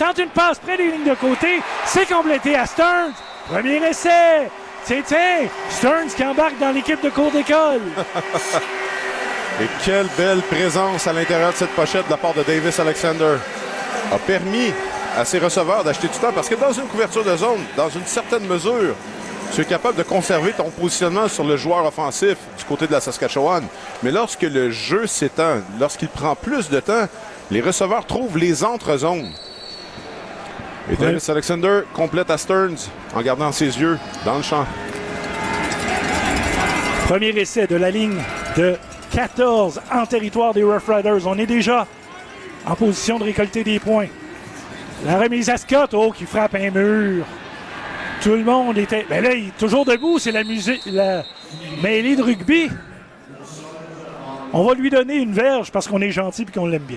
tente une passe près des lignes de côté. C'est complété à Stearns. Premier essai. Tiens, Stearns qui embarque dans l'équipe de cours d'école. Et quelle belle présence à l'intérieur de cette pochette de la part de Davis Alexander. A permis à ses receveurs d'acheter du temps parce que dans une couverture de zone, dans une certaine mesure, tu es capable de conserver ton positionnement sur le joueur offensif du côté de la Saskatchewan. Mais lorsque le jeu s'étend, lorsqu'il prend plus de temps, les receveurs trouvent les entre-zones. Et Davis Alexander complète à Stearns en gardant ses yeux dans le champ. Premier essai de la ligne de 14 en territoire des Rough Riders. On est déjà en position de récolter des points. La remise à Scott, qui frappe un mur. Tout le monde était... Mais là, il est toujours debout. C'est la mêlée de rugby. On va lui donner une verge parce qu'on est gentil et qu'on l'aime bien.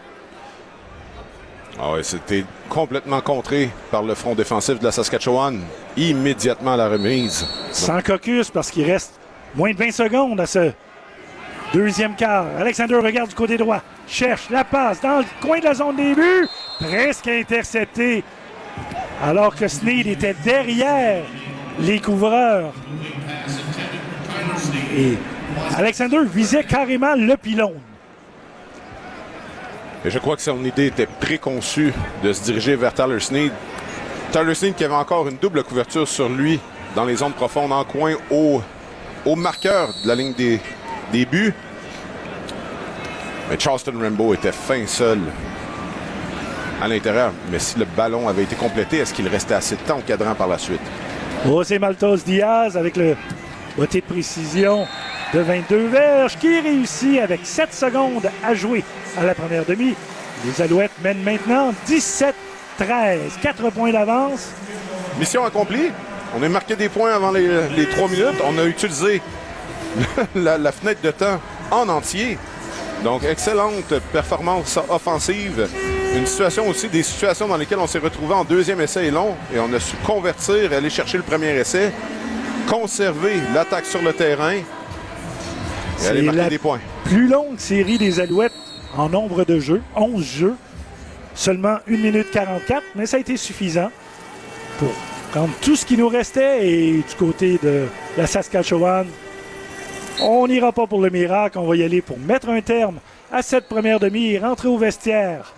Ah oui, c'était complètement contré par le front défensif de la Saskatchewan. Immédiatement la remise. Sans caucus parce qu'il reste moins de 20 secondes à ce deuxième quart. Alexander regarde du côté droit. Cherche la passe dans le coin de la zone des buts. Presque intercepté. Alors que Sneed était derrière les couvreurs. Et Alexander visait carrément le pylône. Et je crois que son idée était préconçue de se diriger vers Tyler Sneed. Tyler Sneed qui avait encore une double couverture sur lui dans les zones profondes en coin au marqueur de la ligne des buts. Mais Charleston Rambo était fin seul à l'intérieur. Mais si le ballon avait été complété, est-ce qu'il restait assez de temps au cadran par la suite? C'est Maltos Diaz avec le boîtier de précision de 22 verges qui réussit avec 7 secondes à jouer à la première demi. Les Alouettes mènent maintenant 17-13. 4 points d'avance. Mission accomplie. On a marqué des points avant les 3 minutes. On a utilisé la fenêtre de temps en entier. Donc, excellente performance offensive. Une situation aussi, des situations dans lesquelles on s'est retrouvé en deuxième essai et long. Et on a su convertir et aller chercher le premier essai. Conserver l'attaque sur le terrain. Et aller marquer des points. Plus longue série des Alouettes en nombre de jeux. 11 jeux. Seulement 1 minute 44. Mais ça a été suffisant pour prendre tout ce qui nous restait. Et du côté de la Saskatchewan, on n'ira pas pour le miracle. On va y aller pour mettre un terme à cette première demi et rentrer au vestiaire.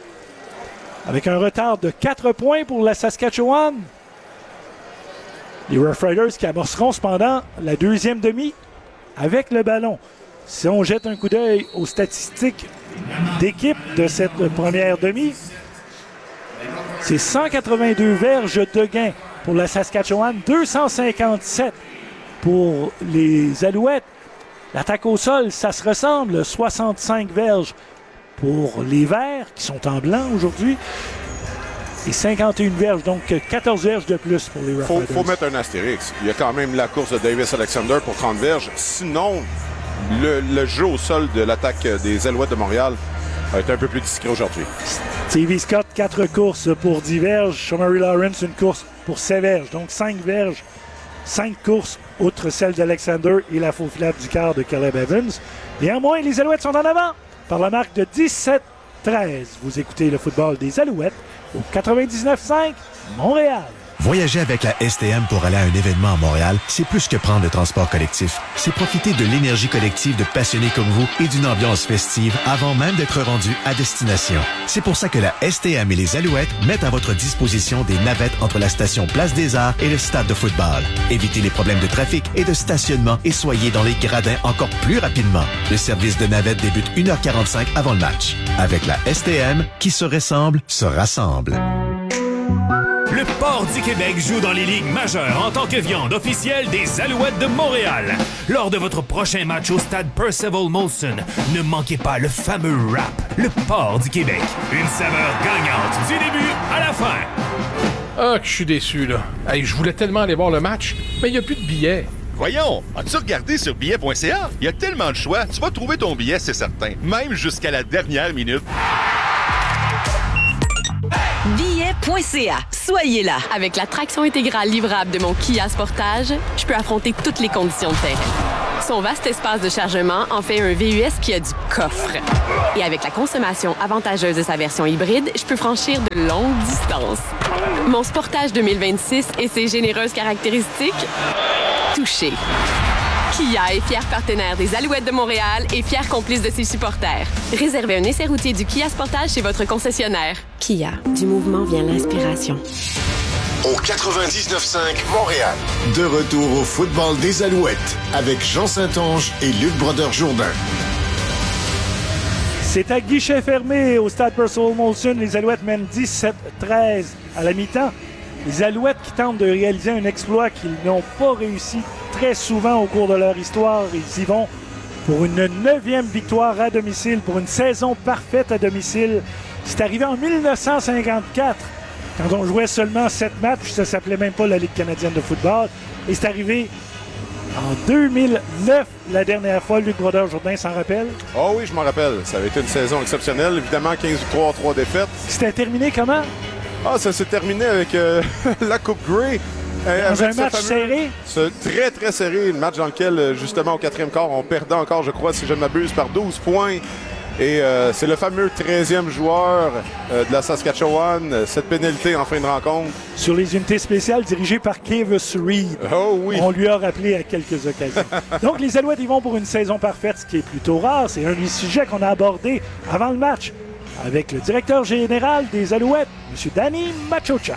Avec un retard de 4 points pour la Saskatchewan. Les Rough Riders qui amorceront cependant la deuxième demi avec le ballon. Si on jette un coup d'œil aux statistiques d'équipe de cette première demi, c'est 182 verges de gain pour la Saskatchewan, 257 pour les Alouettes. L'attaque au sol, ça se ressemble, 65 verges pour les Verts, qui sont en blanc aujourd'hui, et 51 verges, donc 14 verges de plus pour les Rough Riders. Il faut mettre un astérix. Il y a quand même la course de Davis Alexander pour 30 verges. Sinon, le jeu au sol de l'attaque des Alouettes de Montréal a été un peu plus discret aujourd'hui. Stevie Scott, 4 courses pour 10 verges. Shamari Lawrence, une course pour 7 verges. Donc 5 verges, 5 courses, outre celle d'Alexander et la faufilade du quart de Caleb Evans. Néanmoins, les Alouettes sont en avant par la marque de 17-13. Vous écoutez le football des Alouettes au 99.5 Montréal. Voyager avec la STM pour aller à un événement à Montréal, c'est plus que prendre le transport collectif. C'est profiter de l'énergie collective de passionnés comme vous et d'une ambiance festive avant même d'être rendu à destination. C'est pour ça que la STM et les Alouettes mettent à votre disposition des navettes entre la station Place des Arts et le stade de football. Évitez les problèmes de trafic et de stationnement et soyez dans les gradins encore plus rapidement. Le service de navette débute 1h45 avant le match. Avec la STM, qui se ressemble, se rassemble. Le Port du Québec joue dans les ligues majeures en tant que viande officielle des Alouettes de Montréal. Lors de votre prochain match au stade Percival Molson, ne manquez pas le fameux rap, le Port du Québec. Une saveur gagnante du début à la fin. Ah, que je suis déçu, là. Hey, je voulais tellement aller voir le match, mais il n'y a plus de billets. Voyons, as-tu regardé sur billets.ca? Il y a tellement de choix, tu vas trouver ton billet, c'est certain. Même jusqu'à la dernière minute. Billets.ca. Soyez là. Avec la traction intégrale livrable de mon Kia Sportage, je peux affronter toutes les conditions de terrain. Son vaste espace de chargement en fait un VUS qui a du coffre. Et avec la consommation avantageuse de sa version hybride, je peux franchir de longues distances. Mon Sportage 2026 et ses généreuses caractéristiques, touché. Kia est fier partenaire des Alouettes de Montréal et fier complice de ses supporters. Réservez un essai routier du Kia Sportage chez votre concessionnaire. Kia, du mouvement vient l'inspiration. Au 99.5 Montréal. De retour au football des Alouettes avec Jean Saint-Onge et Luc Brodeur-Jourdain. C'est à guichet fermé au stade Percival Molson. Les Alouettes mènent 17-13 à la mi-temps. Les Alouettes qui tentent de réaliser un exploit qu'ils n'ont pas réussi très souvent au cours de leur histoire. Ils y vont pour une 9e victoire à domicile, pour une saison parfaite à domicile. C'est arrivé en 1954, quand on jouait seulement 7 matchs. Ça s'appelait même pas la Ligue canadienne de football. Et c'est arrivé en 2009, la dernière fois. Luc Brodeur-Jourdain s'en rappelle? Oh oui, je m'en rappelle. Ça avait été une saison exceptionnelle. Évidemment, 15 victoires, 3 défaites. C'était terminé comment? Ah, ça s'est terminé avec la Coupe Grey. Dans un match serré? Très, très serré. Le match dans lequel, justement, au 4e quart, on perdait encore, je crois, si je ne m'abuse, par 12 points. Et c'est le fameux 13e joueur de la Saskatchewan, cette pénalité en fin de rencontre. Sur les unités spéciales dirigées par Kavis Reed. Oh oui! On lui a rappelé à quelques occasions. Donc, les Alouettes, ils vont pour une saison parfaite, ce qui est plutôt rare. C'est un des sujets qu'on a abordé avant le match avec le directeur général des Alouettes, M. Danny Maciocia.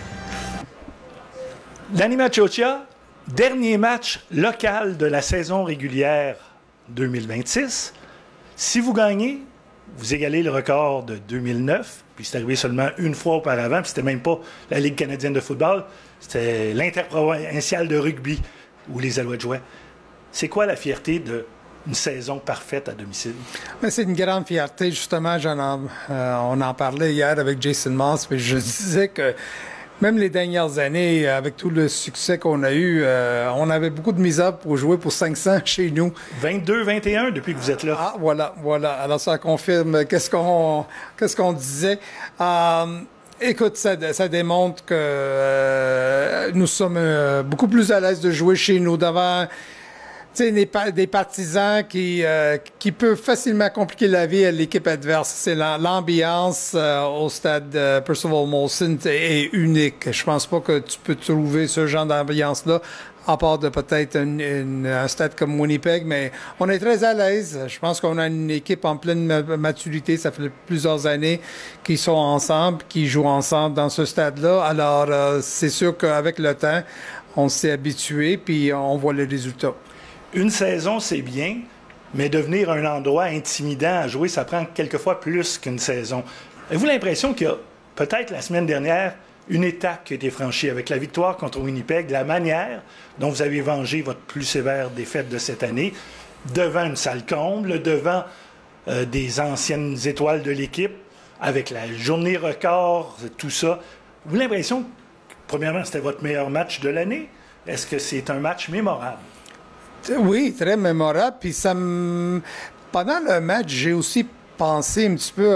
Danny Maciocia, dernier match local de la saison régulière 2026. Si vous gagnez, vous égalez le record de 2009, puis c'est arrivé seulement une fois auparavant, puis c'était même pas la Ligue canadienne de football, c'était l'interprovincial de rugby où les Alouettes jouaient. C'est quoi la fierté d'une saison parfaite à domicile? Mais c'est une grande fierté, justement. On en parlait hier avec Jason Moss, puis je disais que même les dernières années, avec tout le succès qu'on a eu, on avait beaucoup de misère pour jouer pour 500 chez nous. 22-21 depuis que vous êtes là. Ah, voilà. Alors ça confirme qu'est-ce qu'on disait. Écoute, ça démontre que nous sommes beaucoup plus à l'aise de jouer chez nous devant des partisans qui peuvent facilement compliquer la vie à l'équipe adverse. C'est l'ambiance au stade Percival Molson est unique. Je pense pas que tu peux trouver ce genre d'ambiance-là, à part de peut-être un stade comme Winnipeg, mais on est très à l'aise. Je pense qu'on a une équipe en pleine maturité. Ça fait plusieurs années qu'ils sont ensemble, qu'ils jouent ensemble dans ce stade-là. Alors, c'est sûr qu'avec le temps, on s'est habitué, puis on voit les résultats. Une saison, c'est bien, mais devenir un endroit intimidant à jouer, ça prend quelquefois plus qu'une saison. Avez-vous l'impression qu'il y a, peut-être la semaine dernière, une étape qui a été franchie avec la victoire contre Winnipeg, la manière dont vous avez vengé votre plus sévère défaite de cette année, devant une salle comble, devant des anciennes étoiles de l'équipe, avec la journée record, tout ça. Avez-vous l'impression que, premièrement, c'était votre meilleur match de l'année? Est-ce que c'est un match mémorable? Oui, très mémorable. Puis pendant le match, j'ai aussi pensé un petit peu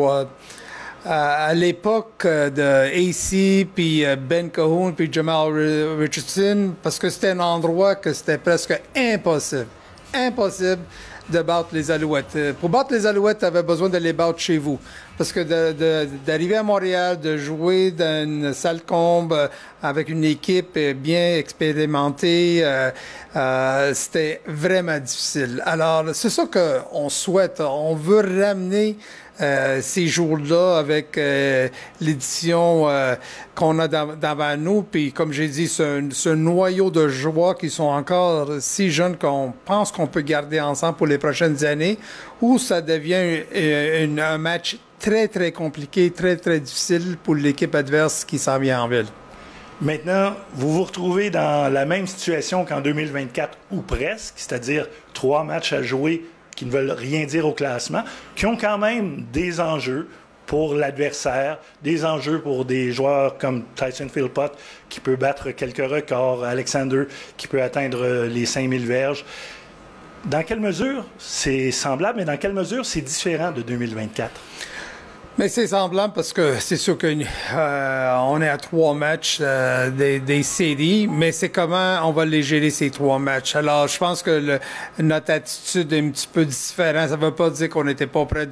à l'époque de AC, puis Ben Cahoon, puis Jamal Richardson, parce que c'était un endroit que c'était presque impossible de battre les Alouettes. Pour battre les Alouettes, tu avais besoin de les battre chez vous. Parce que d'arriver à Montréal, de jouer dans une salle comble avec une équipe bien expérimentée, c'était vraiment difficile. Alors, c'est ça qu'on souhaite. On veut ramener ces jours-là avec l'édition qu'on a devant nous. Puis, comme j'ai dit, ce noyau de joueurs qui sont encore si jeunes qu'on pense qu'on peut garder ensemble pour les prochaines années, où ça devient un match très, très compliqué, très, très difficile pour l'équipe adverse qui s'en vient en ville. Maintenant, vous vous retrouvez dans la même situation qu'en 2024, ou presque, c'est-à-dire 3 matchs à jouer qui ne veulent rien dire au classement, qui ont quand même des enjeux pour l'adversaire, des enjeux pour des joueurs comme Tyson Philpott, qui peut battre quelques records, Alexander, qui peut atteindre les 5000 verges. Dans quelle mesure c'est semblable, mais dans quelle mesure c'est différent de 2024? Mais c'est semblant parce que c'est sûr que on est à 3 matchs des séries, mais c'est comment on va les gérer ces 3 matchs. Alors, je pense que notre attitude est un petit peu différente. Ça ne veut pas dire qu'on n'était pas prêt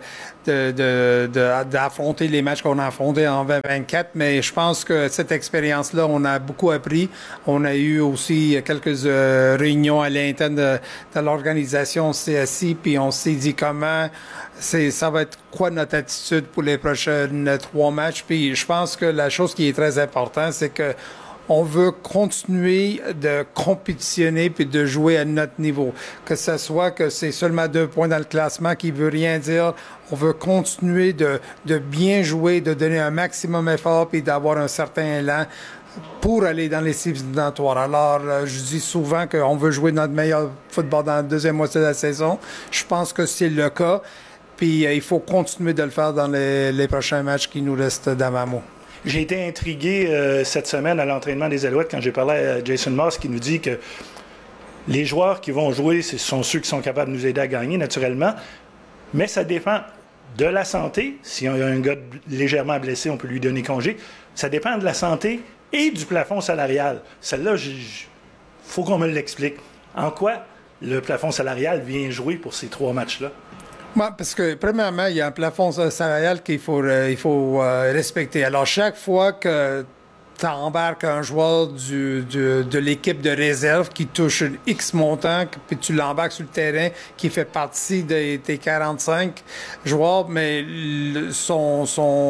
d'affronter les matchs qu'on a affrontés en 2024, mais je pense que cette expérience-là, on a beaucoup appris. On a eu aussi quelques réunions à l'interne de l'organisation CSI, puis on s'est dit comment ça va être quoi notre attitude pour les prochaines 3 matchs. Puis je pense que la chose qui est très importante, c'est que on veut continuer de compétitionner puis de jouer à notre niveau. Que ce soit que c'est seulement 2 points dans le classement qui veut rien dire. On veut continuer de bien jouer, de donner un maximum d'effort puis d'avoir un certain élan pour aller dans les séries éliminatoires. Alors, je dis souvent qu'on veut jouer notre meilleur football dans la deuxième moitié de la saison. Je pense que c'est le cas. Puis il faut continuer de le faire dans les prochains matchs qui nous restent d'Amamo. J'ai été intrigué cette semaine à l'entraînement des Alouettes quand j'ai parlé à Jason Moss qui nous dit que les joueurs qui vont jouer, ce sont ceux qui sont capables de nous aider à gagner, naturellement. Mais ça dépend de la santé. Si on a un gars légèrement blessé, on peut lui donner congé. Ça dépend de la santé et du plafond salarial. Celle-là, faut qu'on me l'explique. En quoi le plafond salarial vient jouer pour ces 3 matchs-là? Oui, parce que, premièrement, il y a un plafond salarial qu'il faut respecter. Alors, chaque fois que tu embarques un joueur de l'équipe de réserve qui touche un X montant, puis tu l'embarques sur le terrain, qui fait partie de tes 45 joueurs, mais son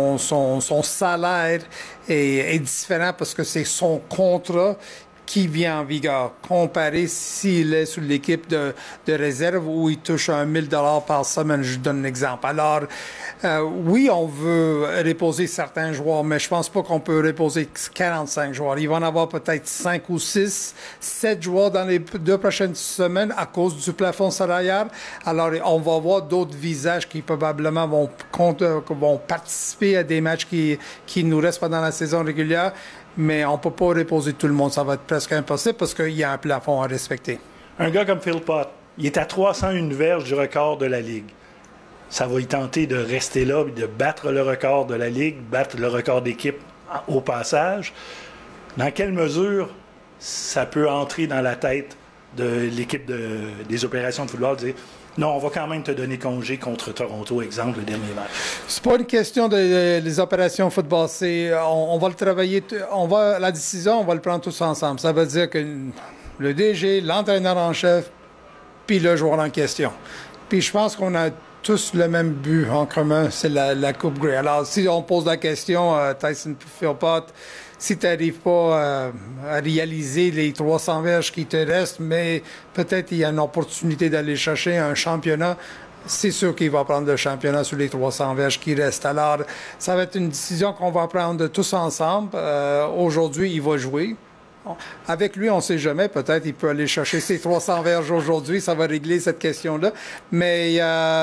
salaire est différent parce que c'est son contrat qui vient en vigueur, comparé s'il est sur l'équipe de réserve où il touche $1,000 par semaine. Je donne un exemple. Alors, oui, on veut reposer certains joueurs, mais je pense pas qu'on peut reposer 45 joueurs. Il va en avoir peut-être 5 ou 6, 7 joueurs dans les 2 prochaines semaines à cause du plafond salarial. Alors, on va voir d'autres visages qui probablement vont participer à des matchs qui nous restent pendant la saison régulière. Mais on ne peut pas reposer tout le monde. Ça va être presque impossible parce qu'il y a un plafond à respecter. Un gars comme Phil Pott, il est à 301 verges du record de la Ligue. Ça va y tenter de rester là, de battre le record de la Ligue, battre le record d'équipe au passage. Dans quelle mesure ça peut entrer dans la tête de l'équipe des opérations de football, de dire non, on va quand même te donner congé contre Toronto, exemple, le dernier match. C'est pas une question des opérations football. On va le travailler. La décision, on va le prendre tous ensemble. Ça veut dire que le DG, l'entraîneur en chef, puis le joueur en question. Puis je pense qu'on a tous le même but en commun, c'est la Coupe Grey. Alors, si on pose la question, Tyson Philpott, si tu n'arrives pas à réaliser les 300 verges qui te restent, mais peut-être il y a une opportunité d'aller chercher un championnat, c'est sûr qu'il va prendre le championnat sur les 300 verges qui restent. Alors, ça va être une décision qu'on va prendre tous ensemble. Aujourd'hui, il va jouer. Avec lui, on ne sait jamais. Peut-être il peut aller chercher ses 300 verges aujourd'hui. Ça va régler cette question-là. Mais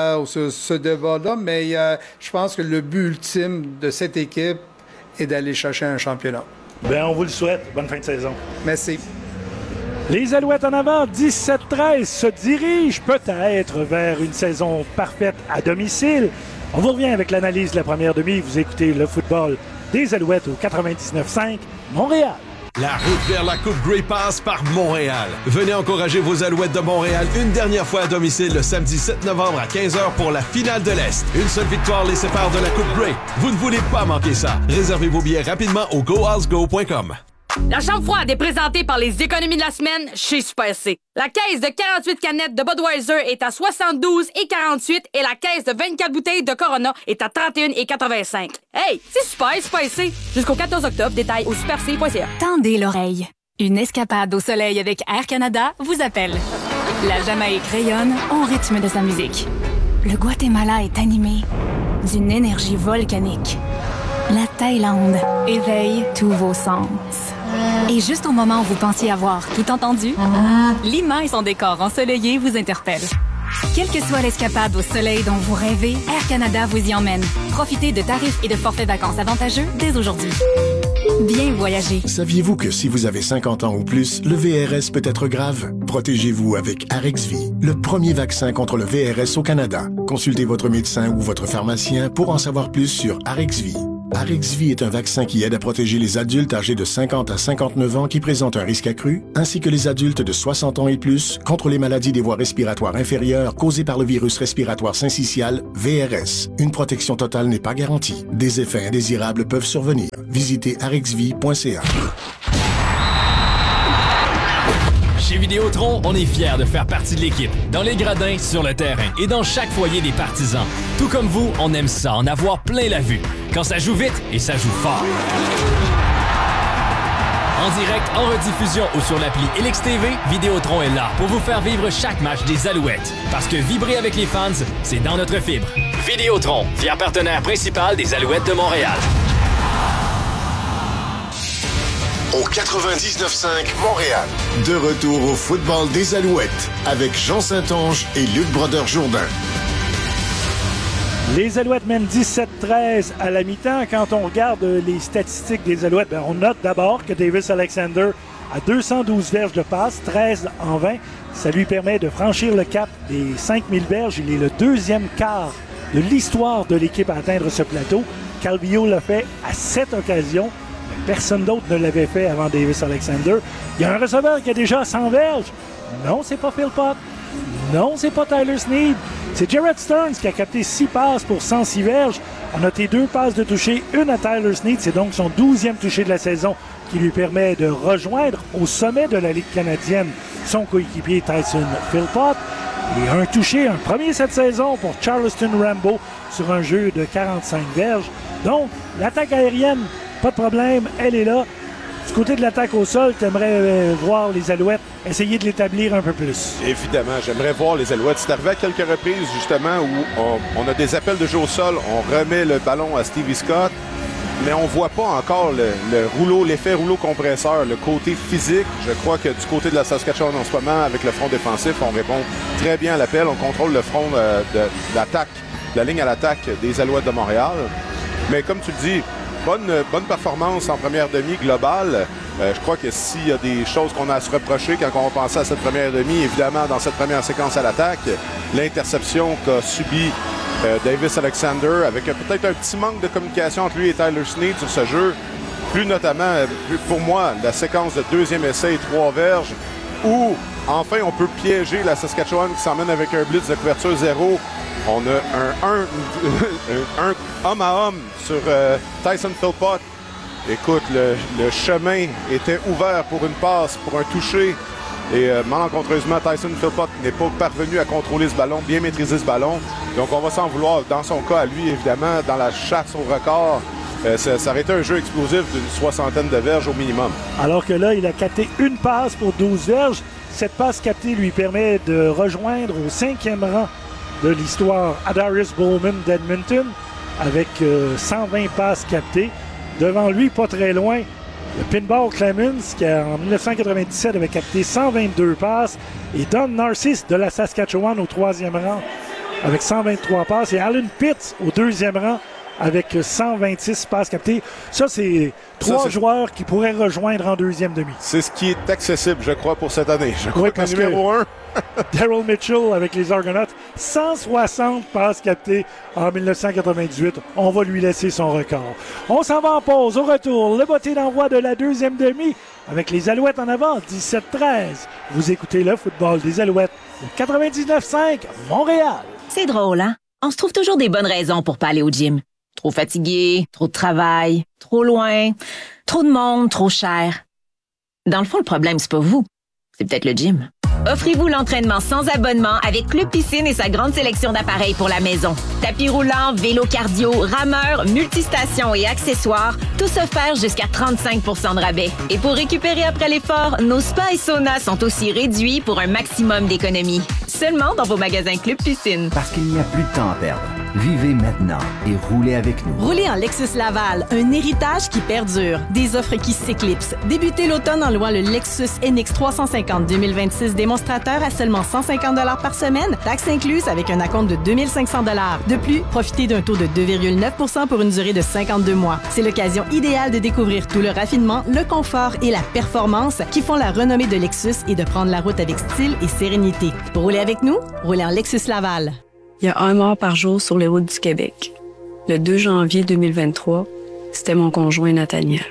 ce débat-là. Mais je pense que le but ultime de cette équipe est d'aller chercher un championnat. Bien, on vous le souhaite. Bonne fin de saison. Merci. Les Alouettes en avant, 17-13, se dirigent peut-être vers une saison parfaite à domicile. On vous revient avec l'analyse de la première demi. Vous écoutez le football des Alouettes au 99.5 Montréal. La route vers la Coupe Grey passe par Montréal. Venez encourager vos Alouettes de Montréal une dernière fois à domicile le samedi 7 novembre à 15h pour la finale de l'Est. Une seule victoire les sépare de la Coupe Grey. Vous ne voulez pas manquer ça. Réservez vos billets rapidement au gohousego.com. La chambre froide est présentée par les économies de la semaine chez Super C. La caisse de 48 canettes de Budweiser est à 72,48 et la caisse de 24 bouteilles de Corona est à 31,85. Hey, c'est super C. Jusqu'au 14 octobre, détail au superc.ca. Tendez l'oreille. Une escapade au soleil avec Air Canada vous appelle. La Jamaïque rayonne au rythme de sa musique. Le Guatemala est animé d'une énergie volcanique. La Thaïlande éveille tous vos sens. Et juste au moment où vous pensiez avoir tout entendu, Lima et son décor ensoleillé vous interpellent. Quelle que soit l'escapade au soleil dont vous rêvez, Air Canada vous y emmène. Profitez de tarifs et de forfaits vacances avantageux dès aujourd'hui. bien voyager. Saviez-vous que si vous avez 50 ans ou plus, le VRS peut être grave? Protégez-vous avec Arexvy, le premier vaccin contre le VRS au Canada. Consultez votre médecin ou votre pharmacien pour en savoir plus sur Arexvy. Arexvy est un vaccin qui aide à protéger les adultes âgés de 50 à 59 ans qui présentent un risque accru, ainsi que les adultes de 60 ans et plus contre les maladies des voies respiratoires inférieures causées par le virus respiratoire syncytial VRS. Une protection totale n'est pas garantie. Des effets indésirables peuvent survenir. Visitez arexvy.ca. Chez Vidéotron, on est fiers de faire partie de l'équipe, dans les gradins, sur le terrain et dans chaque foyer des partisans. Tout comme vous, on aime ça, en avoir plein la vue. Quand ça joue vite et ça joue fort. En direct, en rediffusion ou sur l'appli LXTV, Vidéotron est là pour vous faire vivre chaque match des Alouettes. Parce que vibrer avec les fans, c'est dans notre fibre. Vidéotron, fier partenaire principal des Alouettes de Montréal. Au 99.5 Montréal. De retour au football des Alouettes avec Jean Saint-Onge et Luc Brodeur-Jourdain. Les Alouettes mènent 17-13 à la mi-temps. Quand on regarde les statistiques des Alouettes, on note d'abord que Davis Alexander a 212 verges de passe, 13 en 20. Ça lui permet de franchir le cap des 5000 verges. Il est le deuxième quart de l'histoire de l'équipe à atteindre ce plateau. Calvillo l'a fait à 7 occasions. Personne d'autre ne l'avait fait avant Davis Alexander. Il y a un receveur qui a déjà 100 verges. Non, c'est pas Phil Pott. Non, c'est pas Tyler Snead. C'est Jared Stearns qui a capté 6 passes pour 106 verges. A noté 2 passes de toucher, une à Tyler Snead. C'est donc son 12e touché de la saison qui lui permet de rejoindre au sommet de la Ligue canadienne son coéquipier Tyson Philpott. Et un touché, un premier cette saison pour Charleston Rambo sur un jeu de 45 verges. Donc, l'attaque aérienne, pas de problème, elle est là. Du côté de l'attaque au sol, tu aimerais voir les Alouettes essayer de l'établir un peu plus. Évidemment, j'aimerais voir les Alouettes. C'est arrivé à quelques reprises, justement, où on a des appels de jeu au sol, on remet le ballon à Stevie Scott, mais on voit pas encore le rouleau, l'effet rouleau compresseur, le côté physique. Je crois que du côté de la Saskatchewan en ce moment, avec le front défensif, on répond très bien à l'appel. On contrôle le front de l'attaque, la ligne à l'attaque des Alouettes de Montréal. Mais comme tu le dis, bonne performance en première demi globale. Je crois que s'il y a des choses qu'on a à se reprocher quand on va penser à cette première demi, évidemment, dans cette première séquence à l'attaque, l'interception qu'a subi Davis Alexander, avec peut-être un petit manque de communication entre lui et Tyler Snead sur ce jeu. Plus notamment, pour moi, la séquence de deuxième essai et 3 verges, où enfin on peut piéger la Saskatchewan qui s'emmène avec un blitz de couverture 0. On a un homme à homme sur Tyson Philpott. Écoute, le chemin était ouvert pour une passe, pour un toucher. Et malencontreusement, Tyson Philpott n'est pas parvenu à contrôler ce ballon, bien maîtriser ce ballon. Donc on va s'en vouloir, dans son cas à lui, évidemment, dans la chasse au record. Ça aurait été un jeu explosif d'une 60aine de verges au minimum. Alors que là, il a capté une passe pour 12 verges. Cette passe captée lui permet de rejoindre au 5e rang de l'histoire Adarius Bowman d'Edmonton avec 120 passes captées. Devant lui, pas très loin, le Pinball Clemens qui en 1997 avait capté 122 passes et Don Narcisse de la Saskatchewan au 3e rang avec 123 passes et Alan Pitts au 2e rang avec 126 passes captées. Ça, c'est 3 joueurs qui pourraient rejoindre en 2e demi. C'est ce qui est accessible, je crois, pour cette année. Je crois que numéro 1... Daryl Mitchell avec les Argonauts, 160 passes captées en 1998. On va lui laisser son record. On s'en va en pause. Au retour, le botté d'envoi de la 2e demi avec les Alouettes en avant, 17-13. Vous écoutez le football des Alouettes au 99.5 Montréal. C'est drôle, hein? On se trouve toujours des bonnes raisons pour pas aller au gym. Trop fatigué, trop de travail, trop loin, trop de monde, trop cher. Dans le fond, le problème, c'est pas vous. C'est peut-être le gym. Offrez-vous l'entraînement sans abonnement avec Club Piscine et sa grande sélection d'appareils pour la maison. Tapis roulant, vélo cardio, rameur, multistations et accessoires, tous offerts jusqu'à 35 % de rabais. Et pour récupérer après l'effort, nos spas et saunas sont aussi réduits pour un maximum d'économies. Seulement dans vos magasins Club Piscine. Parce qu'il n'y a plus de temps à perdre. Vivez maintenant et roulez avec nous. Roulez en Lexus Laval, un héritage qui perdure. Des offres qui s'éclipsent. Débutez l'automne en louant le Lexus NX 350 2026 démonstrateur à seulement 150 $ par semaine, taxes incluses avec un acompte de 2500 $. De plus, profitez d'un taux de 2,9 % pour une durée de 52 mois. C'est l'occasion idéale de découvrir tout le raffinement, le confort et la performance qui font la renommée de Lexus et de prendre la route avec style et sérénité. Pour rouler avec nous, roulez en Lexus Laval. Il y a un mort par jour sur les routes du Québec. Le 2 janvier 2023, c'était mon conjoint Nathaniel.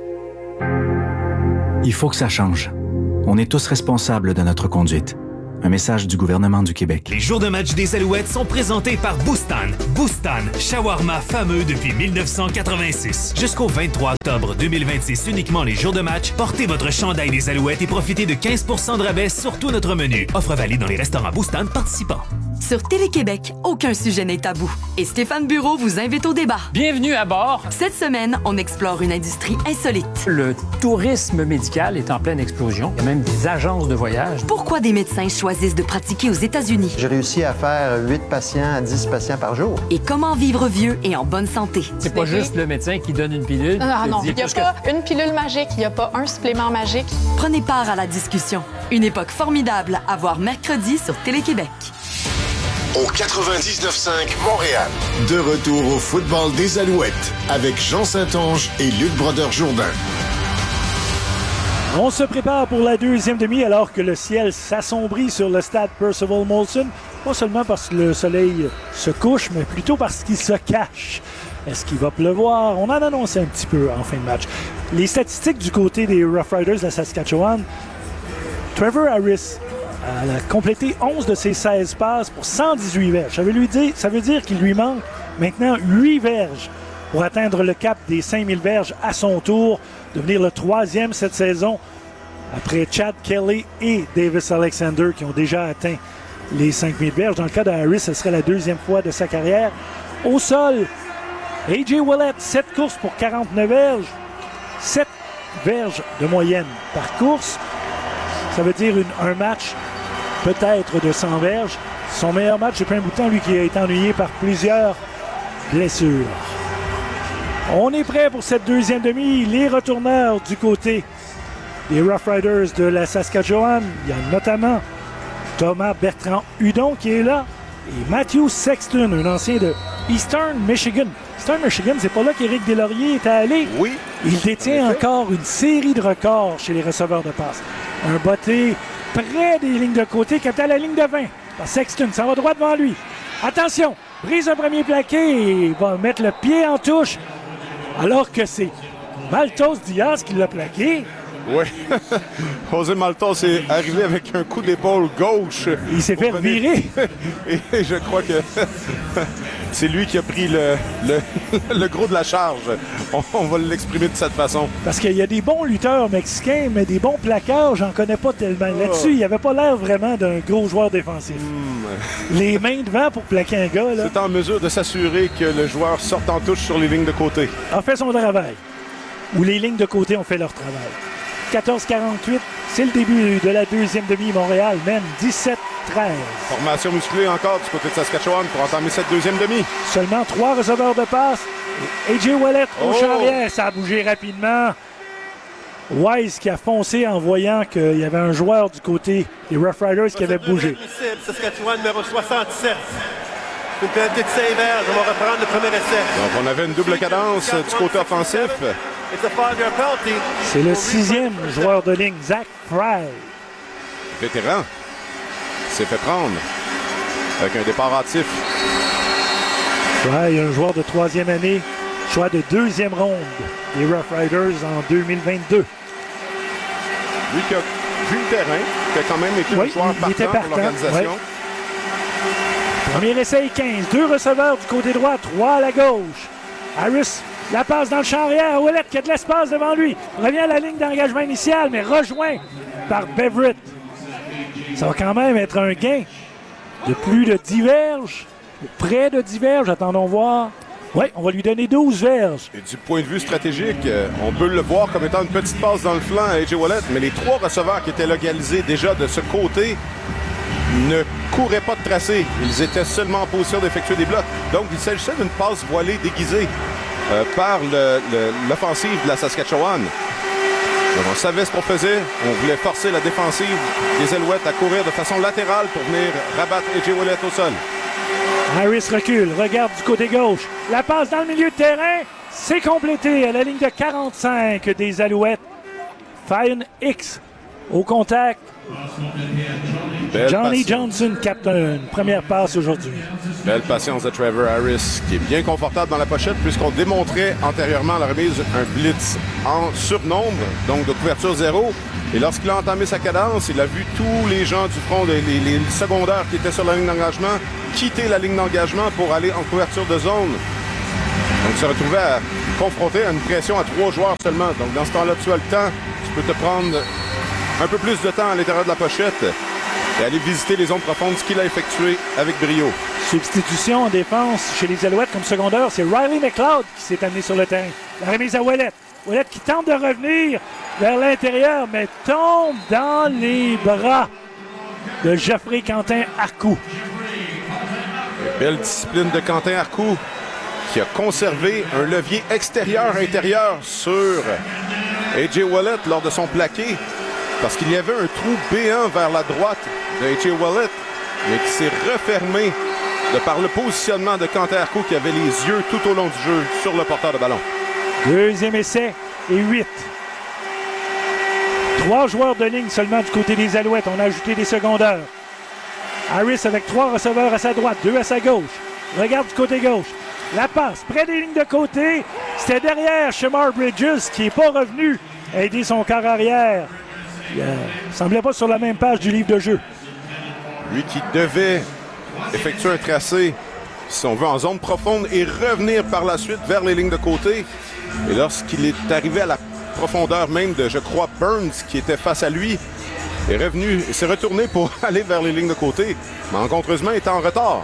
Il faut que ça change. On est tous responsables de notre conduite. Un message du gouvernement du Québec. Les jours de match des Alouettes sont présentés par Boustan. Boustan, shawarma fameux depuis 1986. Jusqu'au 23 octobre 2026, uniquement les jours de match, portez votre chandail des Alouettes et profitez de 15 % de rabais sur tout notre menu. Offre valide dans les restaurants Boustan participants. Sur Télé-Québec, aucun sujet n'est tabou. Et Stéphane Bureau vous invite au débat. Bienvenue à bord. Cette semaine, on explore une industrie insolite. Le tourisme médical est en pleine explosion. Il y a même des agences de voyage. Pourquoi des médecins choisissent de pratiquer aux États-Unis? J'ai réussi à faire 8 patients à 10 patients par jour. Et comment vivre vieux et en bonne santé? C'est pas juste le médecin qui donne une pilule. Non. Il n'y a pas une pilule magique, il n'y a pas un supplément magique. Prenez part à la discussion. Une époque formidable à voir mercredi sur Télé-Québec. Au 99.5 Montréal. De retour au football des Alouettes avec Jean Saint-Onge et Luc Brodeur-Jourdain. On se prépare pour la deuxième demi alors que le ciel s'assombrit sur le stade Percival Molson. Pas seulement parce que le soleil se couche, mais plutôt parce qu'il se cache. Est-ce qu'il va pleuvoir? On en annonçait un petit peu en fin de match. Les statistiques du côté des Rough Riders de la Saskatchewan, Trevor Harris a complété 11 de ses 16 passes pour 118 verges. Ça veut dire qu'il lui manque maintenant 8 verges pour atteindre le cap des 5000 verges à son tour, devenir le 3e cette saison après Chad Kelly et Davis Alexander qui ont déjà atteint les 5000 verges. Dans le cas de Harris, ce serait la 2e fois de sa carrière. Au sol, A.J. Ouellette, 7 courses pour 49 verges, 7 verges de moyenne par course. Ça veut dire un match peut-être de 100 verges. Son meilleur match depuis un bout de temps, lui qui a été ennuyé par plusieurs blessures. On est prêt pour cette deuxième demi. Les retourneurs du côté des Rough Riders de la Saskatchewan. Il y a notamment Thomas Bertrand-Hudon qui est là et Matthew Sexton, un ancien de Eastern Michigan. Eastern Michigan, c'est pas là qu'Éric Deslauriers est allé. Oui. Il détient encore une série de records chez les receveurs de passe. Un botté près des lignes de côté qui est à la ligne de 20. Sexton, ça va droit devant lui. Attention, brise un premier plaqué et va mettre le pied en touche alors que c'est Maltos Diaz qui l'a plaqué. Oui. José Maltos est arrivé avec un coup d'épaule gauche. Il s'est fait virer. Et je crois que c'est lui qui a pris le gros de la charge. On va l'exprimer de cette façon. Parce qu'il y a des bons lutteurs mexicains, mais des bons plaqueurs, j'en connais pas tellement. Là-dessus, il avait pas l'air vraiment d'un gros joueur défensif. Les mains devant pour plaquer un gars. Là. C'est en mesure de s'assurer que le joueur sorte en touche sur les lignes de côté. A fait son travail. Ou les lignes de côté ont fait leur travail. 14-48, c'est le début de la deuxième demi. Montréal mène 17-13. Formation musclée encore du côté de Saskatchewan pour entamer cette deuxième demi. Seulement 3 receveurs de passe. A.J. Ouellette au champ arrière, ça a bougé rapidement. Wise qui a foncé en voyant qu'il y avait un joueur du côté des Rough Riders qui avait bougé. Saskatchewan numéro 67. Une pénalité de 5 verges. On va reprendre le premier essai. Donc on avait une double cadence du côté offensif. C'est le 6e joueur de ligne, Zach Fry. Vétéran. S'est fait prendre avec un départ hâtif. Ouais, il y a un joueur de 3e année, choix de 2e ronde des Rough Riders en 2022. Lui qui a vu le terrain, qui a quand même été un joueur partant pour l'organisation. Ouais. Premier essai 15, 2 receveurs du côté droit, 3 à la gauche. Harris, la passe dans le champ arrière. Ouellette qui a de l'espace devant lui. Revient à la ligne d'engagement initiale, mais rejoint par Beverett. Ça va quand même être un gain de plus de 10 verges. Près de 10 verges, attendons voir. Oui, on va lui donner 12 verges. Et du point de vue stratégique, on peut le voir comme étant une petite passe dans le flanc à A.J. Ouellette, mais les 3 receveurs qui étaient localisés déjà de ce côté ne couraient pas de tracé. Ils étaient seulement en position d'effectuer des blocs. Donc, il s'agissait d'une passe voilée déguisée par l'offensive de la Saskatchewan. Donc, on savait ce qu'on faisait. On voulait forcer la défensive des Alouettes à courir de façon latérale pour venir rabattre A.J. Ouellette au sol. Harris recule, regarde du côté gauche. La passe dans le milieu de terrain, c'est complété à la ligne de 45 des Alouettes. Fionn Hicks au contact. Johnny Johnson capte une première passe aujourd'hui. Belle patience de Trevor Harris, qui est bien confortable dans la pochette, puisqu'on démontrait antérieurement à la remise un blitz en surnombre, donc de couverture zéro. Et lorsqu'il a entamé sa cadence, il a vu tous les gens du front, les secondaires qui étaient sur la ligne d'engagement, quitter la ligne d'engagement pour aller en couverture de zone. Donc, se retrouver à confronter à une pression à 3 joueurs seulement. Donc, dans ce temps-là, tu as le temps, tu peux te prendre un peu plus de temps à l'intérieur de la pochette et aller visiter les zones profondes, ce qu'il a effectué avec brio. Substitution en défense chez les Alouettes comme secondaire, c'est Riley McLeod qui s'est amené sur le terrain. La remise à Ouellette. Ouellette qui tente de revenir vers l'intérieur, mais tombe dans les bras de Geoffrey Quentin Arcou. Belle discipline de Quentin Arcou, qui a conservé un levier extérieur-intérieur sur A.J. Ouellette lors de son plaqué, parce qu'il y avait un trou béant vers la droite de A.J. Ouellette, mais qui s'est refermé de par le positionnement de Quentin Arcou, qui avait les yeux tout au long du jeu sur le porteur de ballon. Deuxième essai et 8. 3 joueurs de ligne seulement du côté des Alouettes. On a ajouté des secondaires. Harris avec 3 receveurs à sa droite, 2 à sa gauche. Regarde du côté gauche. La passe près des lignes de côté. C'était derrière Shamar Bridges qui n'est pas revenu aider son corps arrière. Il semblait pas sur la même page du livre de jeu. Lui qui devait effectuer un tracé, si on veut, en zone profonde et revenir par la suite vers les lignes de côté. Et lorsqu'il est arrivé à la profondeur même de, je crois, Burns, qui était face à lui, est revenu et s'est retourné pour aller vers les lignes de côté. Mais en contreusement, il est en retard.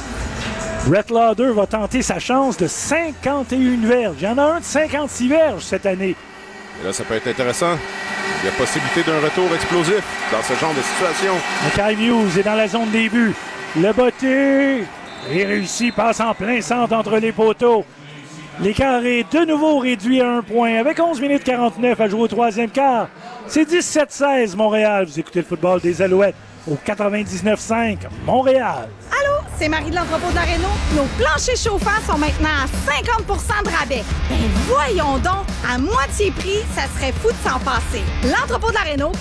Brett Lauder va tenter sa chance de 51 verges. Il y en a un de 56 verges cette année. Et là, ça peut être intéressant. Il y a possibilité d'un retour explosif dans ce genre de situation. Kyle Hughes est dans la zone des buts. Le botté est réussi, passe en plein centre entre les poteaux. L'écart est de nouveau réduit à 1 point avec 11 minutes 49 à jouer au 3e quart. C'est 17-16 Montréal. Vous écoutez le football des Alouettes au 99.5 Montréal. Allô, c'est Marie de l'entrepôt de la Réno. Nos planchers chauffants sont maintenant à 50 % de rabais. Ben voyons donc, à moitié prix, ça serait fou de s'en passer. L'entrepôt de la Réno,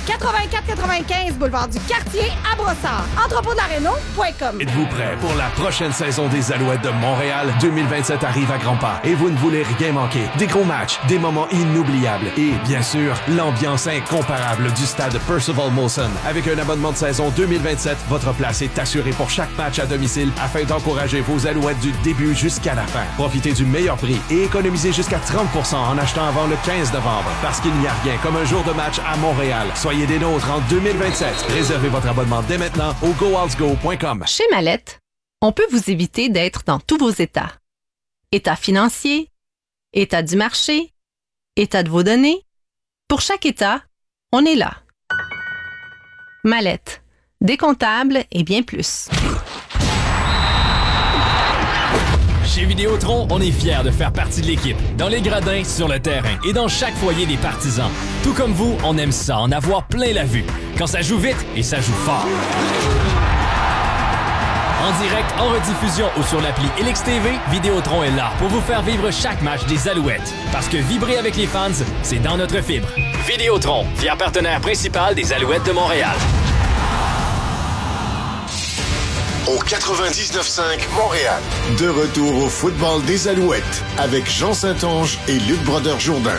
84-95 boulevard du Quartier à Brossard. EntrepôtdelaRéno.com. Êtes-vous prêts pour la prochaine saison des Alouettes de Montréal? 2027 arrive à grands pas et vous ne voulez rien manquer. Des gros matchs, des moments inoubliables et, bien sûr, l'ambiance incomparable du stade Percival Molson. Avec un abonnement de saison 2027, votre place est assurée pour chaque match à domicile afin d'encourager vos Alouettes du début jusqu'à la fin. Profitez du meilleur prix et économisez jusqu'à 30 % en achetant avant le 15 novembre. Parce qu'il n'y a rien comme un jour de match à Montréal. Soyez des nôtres en 2027. Réservez votre abonnement dès maintenant au goalsgo.com. Chez Mallette, on peut vous éviter d'être dans tous vos états. État financier, état du marché, état de vos données. Pour chaque état, on est là. Mallette. Décomptable et bien plus. Chez Vidéotron, on est fiers de faire partie de l'équipe. Dans les gradins, sur le terrain et dans chaque foyer des partisans. Tout comme vous, on aime ça, en avoir plein la vue. Quand ça joue vite et ça joue fort. En direct, en rediffusion ou sur l'appli LXTV, Vidéotron est là pour vous faire vivre chaque match des Alouettes. Parce que vibrer avec les fans, c'est dans notre fibre. Vidéotron, fier partenaire principal des Alouettes de Montréal. Au 99.5 Montréal. De retour au football des Alouettes avec Jean Saint-Onge et Luc Brodeur-Jourdain.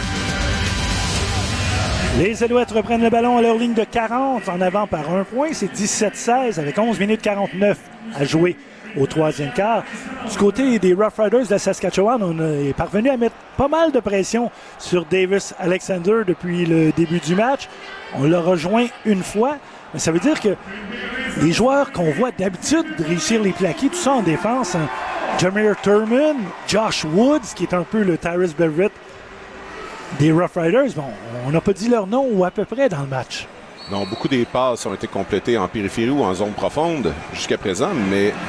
Les Alouettes reprennent le ballon à leur ligne de 40 en avant par 1 point. C'est 17-16 avec 11 minutes 49 à jouer au 3e quart. Du côté des Rough Riders de la Saskatchewan, on est parvenu à mettre pas mal de pression sur Davis Alexander depuis le début du match. On l'a rejoint une fois, mais ça veut dire que les joueurs qu'on voit d'habitude réussir les plaqués, tout ça en défense, hein, Jameer Thurman, Josh Woods, qui est un peu le Tyrus Beverett des Rough Riders, bon, on n'a pas dit leur nom ou à peu près dans le match. Non, beaucoup des passes ont été complétées en périphérie ou en zone profonde jusqu'à présent, mais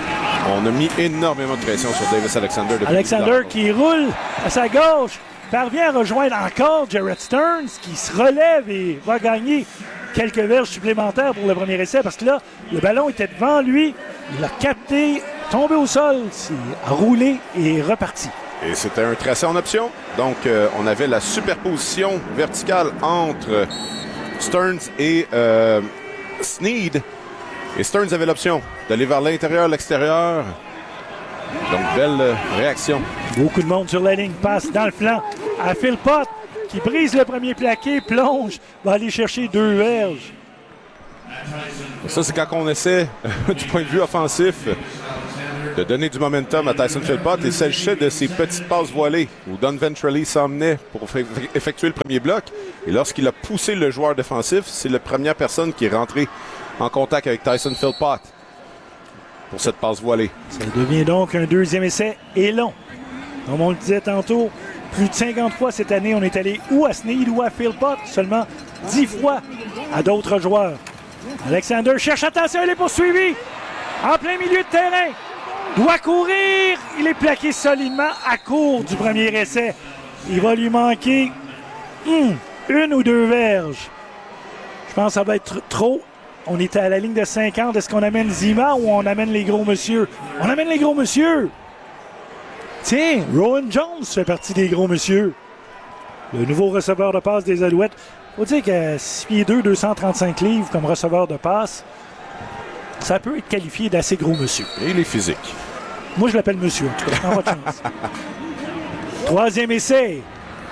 On a mis énormément de pression sur Davis Alexander. Alexander qui roule à sa gauche, parvient à rejoindre encore Jared Stearns, qui se relève et va gagner quelques verges supplémentaires pour le premier essai, parce que là, le ballon était devant lui, il l'a capté, tombé au sol, a roulé et est reparti. Et c'était un tracé en option. Donc, on avait la superposition verticale entre Stearns et Snead. Et Stearns avait l'option d'aller vers l'intérieur, l'extérieur. Donc, belle réaction. Beaucoup de monde sur la ligne, passe dans le flanc à Philpott, qui brise le premier plaqué, plonge, va aller chercher 2 verges. Ça, c'est quand on essaie, du point de vue offensif, de donner du momentum à Tyson Philpott. Il s'agissait de ces petites passes voilées où Don Ventrelli s'emmenait pour effectuer le premier bloc. Et lorsqu'il a poussé le joueur défensif, c'est la première personne qui est rentrée en contact avec Tyson Philpott pour cette passe voilée. Ça devient donc un deuxième essai et long. Comme on le disait tantôt, plus de 50 fois cette année, on est allé ou à Snead ou à Philpott, seulement 10 fois à d'autres joueurs. Alexander cherche, attention, il est poursuivi en plein milieu de terrain. Doit courir, il est plaqué solidement à court du premier essai. Il va lui manquer 1 ou 2 verges. Je pense que ça va être trop. On était à la ligne de 50. Est-ce qu'on amène Zima ou on amène les gros monsieur? On amène les gros monsieur. Tiens, Rowan Jones fait partie des gros monsieur. Le nouveau receveur de passe des Alouettes. Faut dire qu'à 6 pieds 2, 235 livres comme receveur de passe, ça peut être qualifié d'assez gros monsieur. Et il est physique. Moi, je l'appelle monsieur, en tout cas. Prends votre chance. Troisième essai.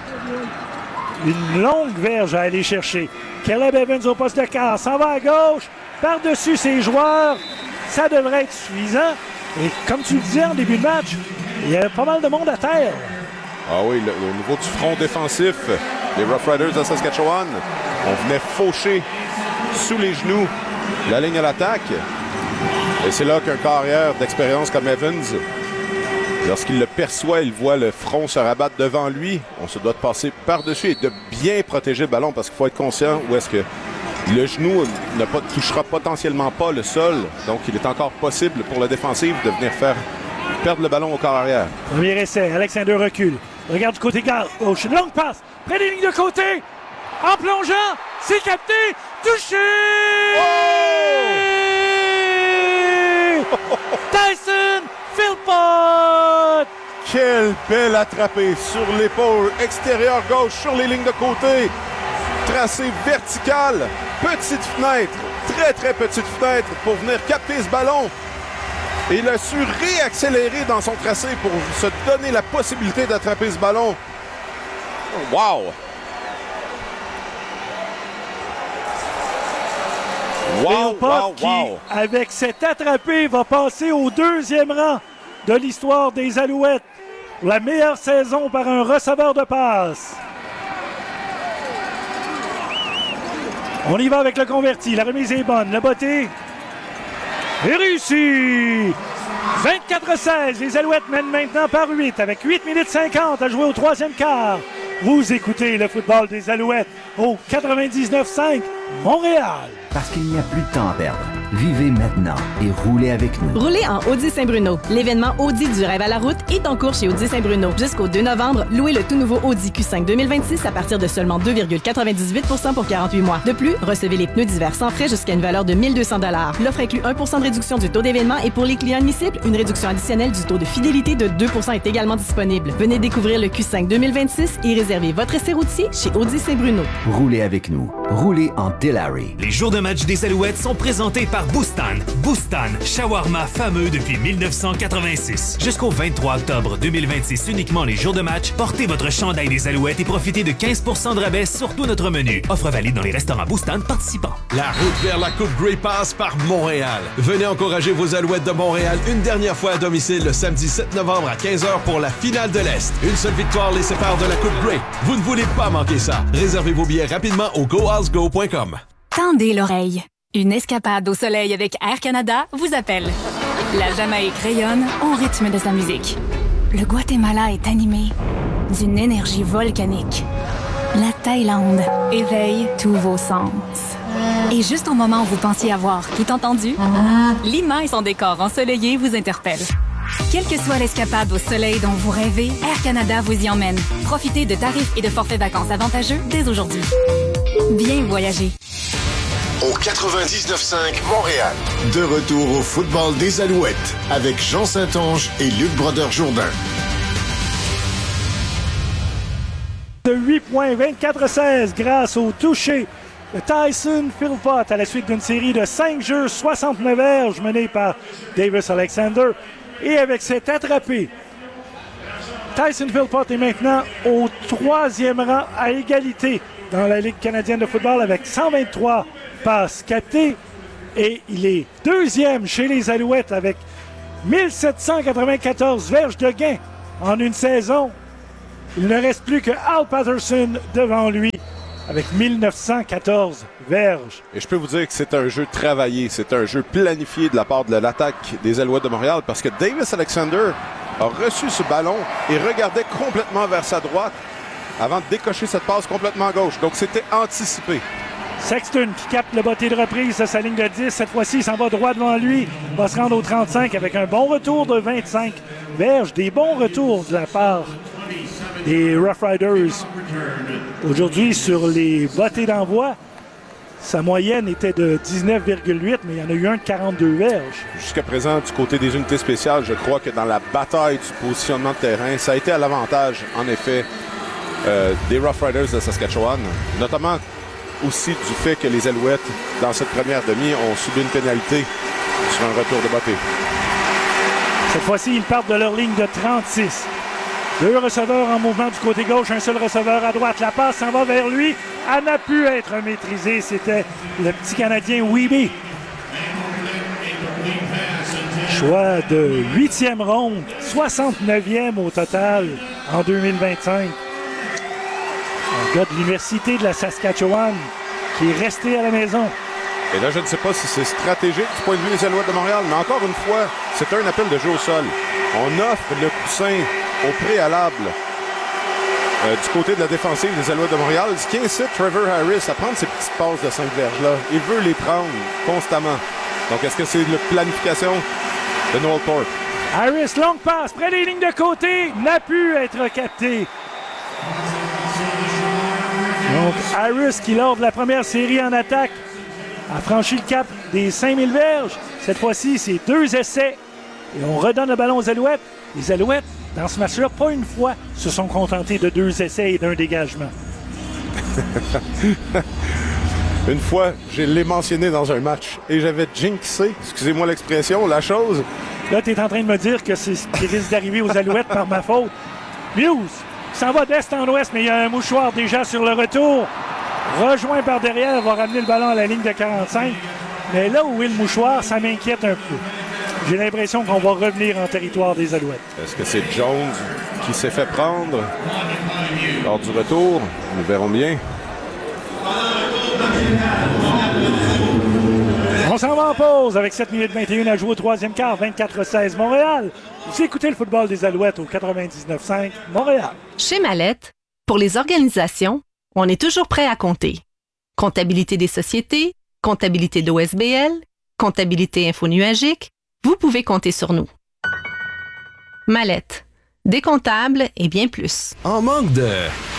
Une longue verge à aller chercher. Caleb Evans au poste de quart. S'en va à gauche. Par-dessus ses joueurs. Ça devrait être suffisant. Et comme tu le disais en début de match, il y avait pas mal de monde à terre. Ah oui, au niveau du front défensif, les Rough Riders de Saskatchewan, on venait faucher sous les genoux la ligne à l'attaque. Et c'est là qu'un carrière d'expérience comme Evans, lorsqu'il le perçoit, il voit le front se rabattre devant lui. On se doit de passer par-dessus et de bien protéger le ballon parce qu'il faut être conscient où est-ce que le genou ne touchera potentiellement pas le sol. Donc, il est encore possible pour la défensive de venir faire perdre le ballon au corps arrière. Premier essai, Alexander recule. Regarde du côté gauche, une longue passe, près des lignes de côté, en plongeant, c'est capté, touché! Oh! Tyson Philpott! Quelle belle attrapée sur l'épaule extérieure gauche, sur les lignes de côté. Tracé vertical, petite fenêtre, très très petite fenêtre pour venir capter ce ballon. Et il a su réaccélérer dans son tracé pour se donner la possibilité d'attraper ce ballon. Wow! Philpott qui, avec cette attrapée, va passer au 2e rang de l'histoire des Alouettes. La meilleure saison par un receveur de passe. On y va avec le converti. La remise est bonne. Le botté est réussi. 24-16. Les Alouettes mènent maintenant par 8 avec 8 minutes 50 à jouer au 3e quart. Vous écoutez le football des Alouettes au 99.5 Montréal. Parce qu'il n'y a plus de temps à perdre. Vivez maintenant et roulez avec nous. Roulez en Audi Saint-Bruno. L'événement Audi du rêve à la route est en cours chez Audi Saint-Bruno. Jusqu'au 2 novembre, louez le tout nouveau Audi Q5 2026 à partir de seulement 2,98 % pour 48 mois. De plus, recevez les pneus d'hiver sans frais jusqu'à une valeur de 1 200 $. L'offre inclut 1 % de réduction du taux d'événement et pour les clients admissibles, une réduction additionnelle du taux de fidélité de 2 % est également disponible. Venez découvrir le Q5 2026 et réservez votre essai routier chez Audi Saint-Bruno. Roulez avec nous. Roulez en Delary. Les jours de match des Alouettes sont présentés par Boustan. Boustan, shawarma fameux depuis 1986. Jusqu'au 23 octobre 2026, uniquement les jours de match, portez votre chandail des Alouettes et profitez de 15 % de rabais sur tout notre menu. Offre valide dans les restaurants Boustan participants. La route vers la Coupe Grey passe par Montréal. Venez encourager vos Alouettes de Montréal une dernière fois à domicile le samedi 7 novembre à 15h pour la finale de l'Est. Une seule victoire les sépare de la Coupe Grey. Vous ne voulez pas manquer ça. Réservez vos billets rapidement au gohousego.com. Tendez l'oreille. Une escapade au soleil avec Air Canada vous appelle. La Jamaïque rayonne au rythme de sa musique. Le Guatemala est animé d'une énergie volcanique. La Thaïlande éveille tous vos sens. Et juste au moment où vous pensiez avoir tout entendu, Lima et son décor ensoleillé vous interpelle. Quelle que soit l'escapade au soleil dont vous rêvez, Air Canada vous y emmène. Profitez de tarifs et de forfaits vacances avantageux dès aujourd'hui. Bien voyager. Au 99.5 Montréal. De retour au football des Alouettes avec Jean Saint-Onge et Luc Brodeur-Jourdain. De 8 points, 24-16 grâce au toucher de Tyson Philpott à la suite d'une série de 5 jeux, 69 verges menée par Davis Alexander. Et avec cet attrapé, Tyson Philpott est maintenant au 3e rang à égalité dans la Ligue canadienne de football avec 123 passes captées. Et il est 2e chez les Alouettes avec 1794 verges de gain en une saison. Il ne reste plus que Al Patterson devant lui avec 1914 verges. Et je peux vous dire que c'est un jeu travaillé, c'est un jeu planifié de la part de l'attaque des Alouettes de Montréal parce que Davis Alexander a reçu ce ballon et regardait complètement vers sa droite avant de décocher cette passe complètement à gauche. Donc c'était anticipé. Sexton qui capte le botté de reprise de sa ligne de 10. Cette fois-ci, il s'en va droit devant lui. Il va se rendre au 35 avec un bon retour de 25 verges. Des bons retours de la part des Rough Riders. Aujourd'hui, sur les bottées d'envoi, sa moyenne était de 19,8, mais il y en a eu un de 42 verges. Jusqu'à présent, du côté des unités spéciales, je crois que dans la bataille du positionnement de terrain, ça a été à l'avantage, en effet, des Rough Riders de Saskatchewan, notamment aussi du fait que les Alouettes, dans cette première demi, ont subi une pénalité sur un retour de bottée. Cette fois-ci, ils partent de leur ligne de 36. 2 receveurs en mouvement du côté gauche, un seul receveur à droite. La passe s'en va vers lui. Elle n'a pu être maîtrisée. C'était le petit Canadien Weeby. Choix de 8e ronde, 69e au total en 2025. Un gars de l'Université de la Saskatchewan qui est resté à la maison. Et là, je ne sais pas si c'est stratégique du point de vue des Alouettes de Montréal, mais encore une fois, c'est un appel de jeu au sol. On offre le coussin au préalable du côté de la défensive des Alouettes de Montréal, ce qui incite Trevor Harris à prendre ces petites passes de 5 verges-là. Il veut les prendre constamment. Donc, est-ce que c'est la planification de Noel Thorpe? Harris, longue passe, près des lignes de côté, n'a pu être capté. Donc, Harris, qui lors de la première série en attaque, a franchi le cap des 5000 verges. Cette fois-ci, c'est 2 essais. Et on redonne le ballon aux Alouettes. Les Alouettes, dans ce match-là, pas une fois, se sont contentés de 2 essais et d'un dégagement. Une fois, je l'ai mentionné dans un match et j'avais jinxé, excusez-moi l'expression, la chose. Là, tu es en train de me dire que c'est ce qui risque d'arriver aux Alouettes par ma faute. Muse s'en va d'est en ouest, mais il y a un mouchoir déjà sur le retour. Rejoint par derrière, va ramener le ballon à la ligne de 45. Mais là où est le mouchoir, ça m'inquiète un peu. J'ai l'impression qu'on va revenir en territoire des Alouettes. Est-ce que c'est Jones qui s'est fait prendre lors du retour? Nous verrons bien. On s'en va en pause avec 7 minutes 21 à jouer au 3e quart, 24-16 Montréal. Vous écoutez le football des Alouettes au 99.5 Montréal. Chez Mallette, pour les organisations, on est toujours prêt à compter. Comptabilité des sociétés, comptabilité d'OSBL, comptabilité infonuagique, vous pouvez compter sur nous. Mallette, des comptables et bien plus. En manque de...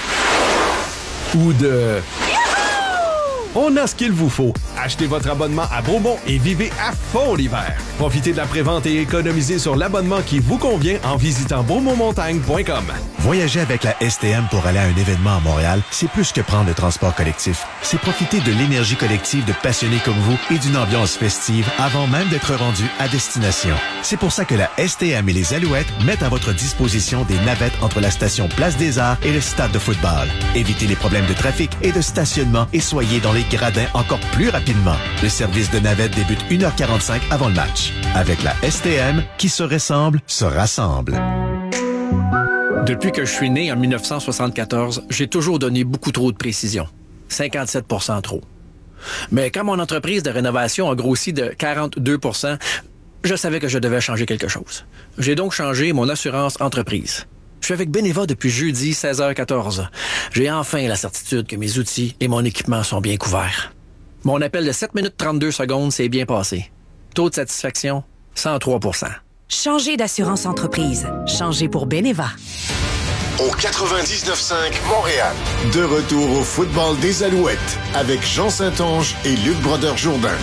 ou de... On a ce qu'il vous faut. Achetez votre abonnement à Bromont et vivez à fond l'hiver. Profitez de la prévente et économisez sur l'abonnement qui vous convient en visitant beaumontmontagne.com. Voyager avec la STM pour aller à un événement à Montréal, c'est plus que prendre le transport collectif. C'est profiter de l'énergie collective de passionnés comme vous et d'une ambiance festive avant même d'être rendu à destination. C'est pour ça que la STM et les Alouettes mettent à votre disposition des navettes entre la station Place des Arts et le stade de football. Évitez les problèmes de trafic et de stationnement et soyez dans les gradins encore plus rapidement. Le service de navette débute 1h45 avant le match. Avec la STM, qui se ressemble, se rassemble. Depuis que je suis né en 1974, j'ai toujours donné beaucoup trop de précision. 57% trop. Mais quand mon entreprise de rénovation a grossi de 42 %, je savais que je devais changer quelque chose. J'ai donc changé mon assurance entreprise. Je suis avec Beneva depuis jeudi 16h14. J'ai enfin la certitude que mes outils et mon équipement sont bien couverts. Mon appel de 7 minutes 32 secondes s'est bien passé. Taux de satisfaction, 103%. Changez d'assurance entreprise. Changez pour Beneva. Au 99.5 Montréal. De retour au football des Alouettes avec Jean Saint-Onge et Luc Brodeur-Jourdain.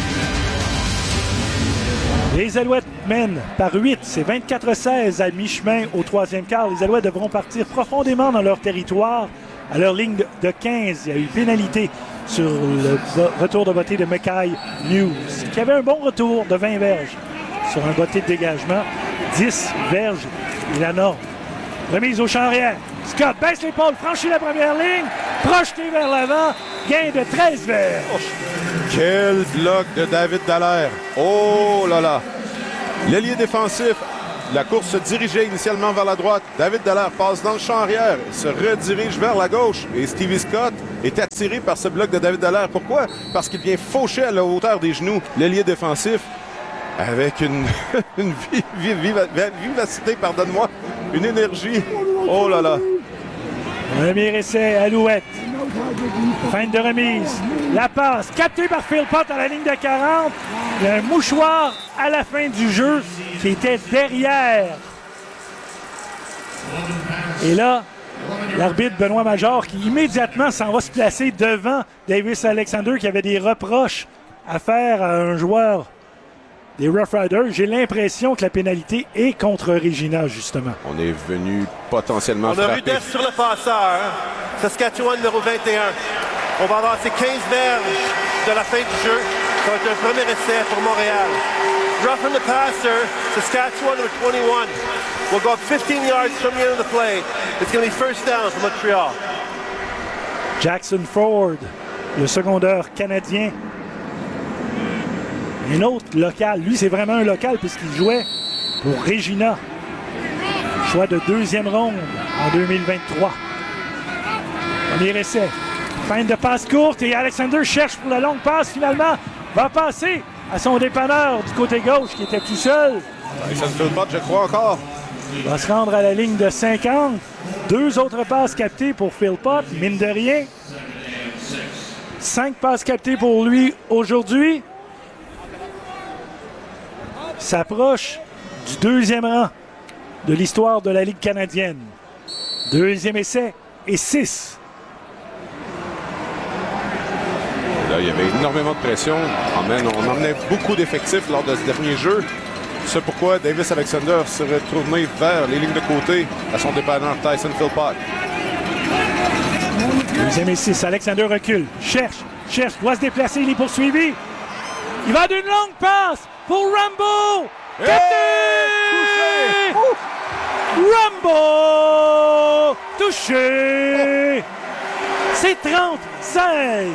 Les Alouettes mènent par 8. C'est 24-16 à mi-chemin au troisième quart. Les Alouettes devront partir profondément dans leur territoire. À leur ligne de 15, il y a eu pénalité sur le retour de botté de Mackay News, qui avait un bon retour de 20 verges sur un botté de dégagement. 10 verges et la norme. Remise au champ arrière. Scott baisse l'épaule, franchit la première ligne, projeté vers l'avant, gain de 13 verges. Quel bloc de David Dallaire. Oh là là. L'ailier défensif, la course se dirigeait initialement vers la droite. David Dallaire passe dans le champ arrière, se redirige vers la gauche. Et Stevie Scott est attiré par ce bloc de David Dallaire. Pourquoi? Parce qu'il vient faucher à la hauteur des genoux l'ailier défensif avec une vivacité, pardonne-moi, une énergie. Oh là là. Premier essai, Alouette. Fin de remise. La passe, captée par Philpott à la ligne de 40. Il y a un mouchoir à la fin du jeu qui était derrière. Et là, l'arbitre Benoît Major qui immédiatement s'en va se placer devant Davis Alexander qui avait des reproches à faire à un joueur des Rough Riders. J'ai l'impression que la pénalité est contre Regina, justement. On est venu potentiellement frapper. On a rudesse sur le passeur. Saskatchewan, numéro 21. On va avoir ces 15 verges de la fin du jeu. Ça va être un premier essai pour Montréal. Roughing the passer, Saskatchewan, number 21. We'll go up 15 yards from the end of the play. It's going to be first down for Montreal. Jackson Ford, le secondeur canadien. Un autre local. Lui, c'est vraiment un local puisqu'il jouait pour Regina. Choix de deuxième ronde en 2023. Premier essai. Fin de passe courte et Alexander cherche pour la longue passe. Finalement, va passer à son dépanneur du côté gauche qui était tout seul. Ça ne fait pas, je crois encore. Il va se rendre à la ligne de 50. 2 autres passes captées pour Philpott, mine de rien. 5 passes captées pour lui aujourd'hui. S'approche du deuxième rang de l'histoire de la Ligue canadienne. Deuxième essai et 6. Là, il y avait énormément de pression. On emmenait beaucoup d'effectifs lors de ce dernier jeu. C'est pourquoi Davis Alexander s'est retourné vers les lignes de côté à son dépanneur Tyson Philpott. Deuxième et 6. Alexander recule. Cherche, doit se déplacer. Il est poursuivi. Il va d'une longue passe pour Rambo. Touché! Rambo! Touché! C'est 30-16.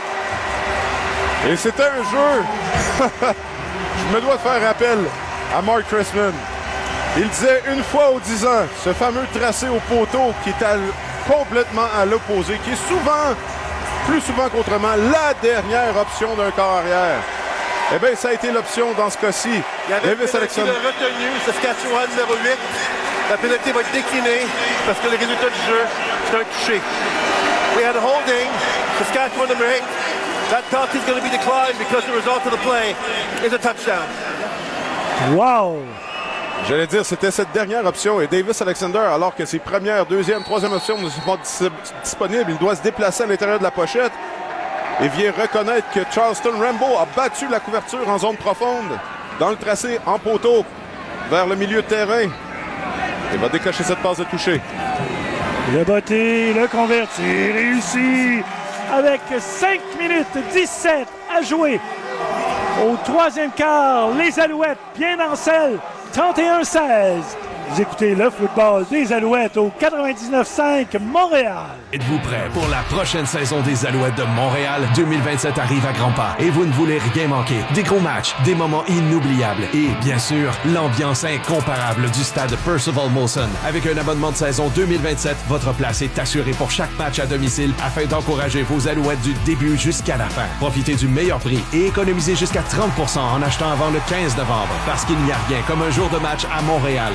Et c'était un jeu. Je me dois de faire appel à Mark Chrisman. Il disait une fois aux 10 ans, ce fameux tracé au poteau qui est complètement à l'opposé, qui est souvent, plus souvent qu'autrement, la dernière option d'un corps arrière. Eh bien, ça a été l'option dans ce cas-ci. Il y avait Davis Alexander retenu, Saskatchewan numéro 8. La pénalité va être déclinée parce que le résultat du jeu, c'est un touché. We had a holding, Saskatchewan number 8. That penalty is going to be declined because the result of the play is a touchdown. Wow! J'allais dire, c'était cette dernière option et Davis Alexander, alors que ses premières, deuxième, troisième options ne sont pas disponibles, il doit se déplacer à l'intérieur de la pochette et vient reconnaître que Charleston Rambo a battu la couverture en zone profonde dans le tracé en poteau vers le milieu de terrain. Il va décocher cette passe de toucher. Le botté, le converti, réussi avec 5 minutes 17 à jouer. Au troisième quart, les Alouettes bien en selle, 31-16. Vous écoutez le football des Alouettes au 99.5 Montréal. Êtes-vous prêts pour la prochaine saison des Alouettes de Montréal? 2027 arrive à grands pas et vous ne voulez rien manquer. Des gros matchs, des moments inoubliables et, bien sûr, l'ambiance incomparable du stade Percival Molson. Avec un abonnement de saison 2027, votre place est assurée pour chaque match à domicile afin d'encourager vos Alouettes du début jusqu'à la fin. Profitez du meilleur prix et économisez jusqu'à 30% en achetant avant le 15 novembre. Parce qu'il n'y a rien comme un jour de match à Montréal. Soyez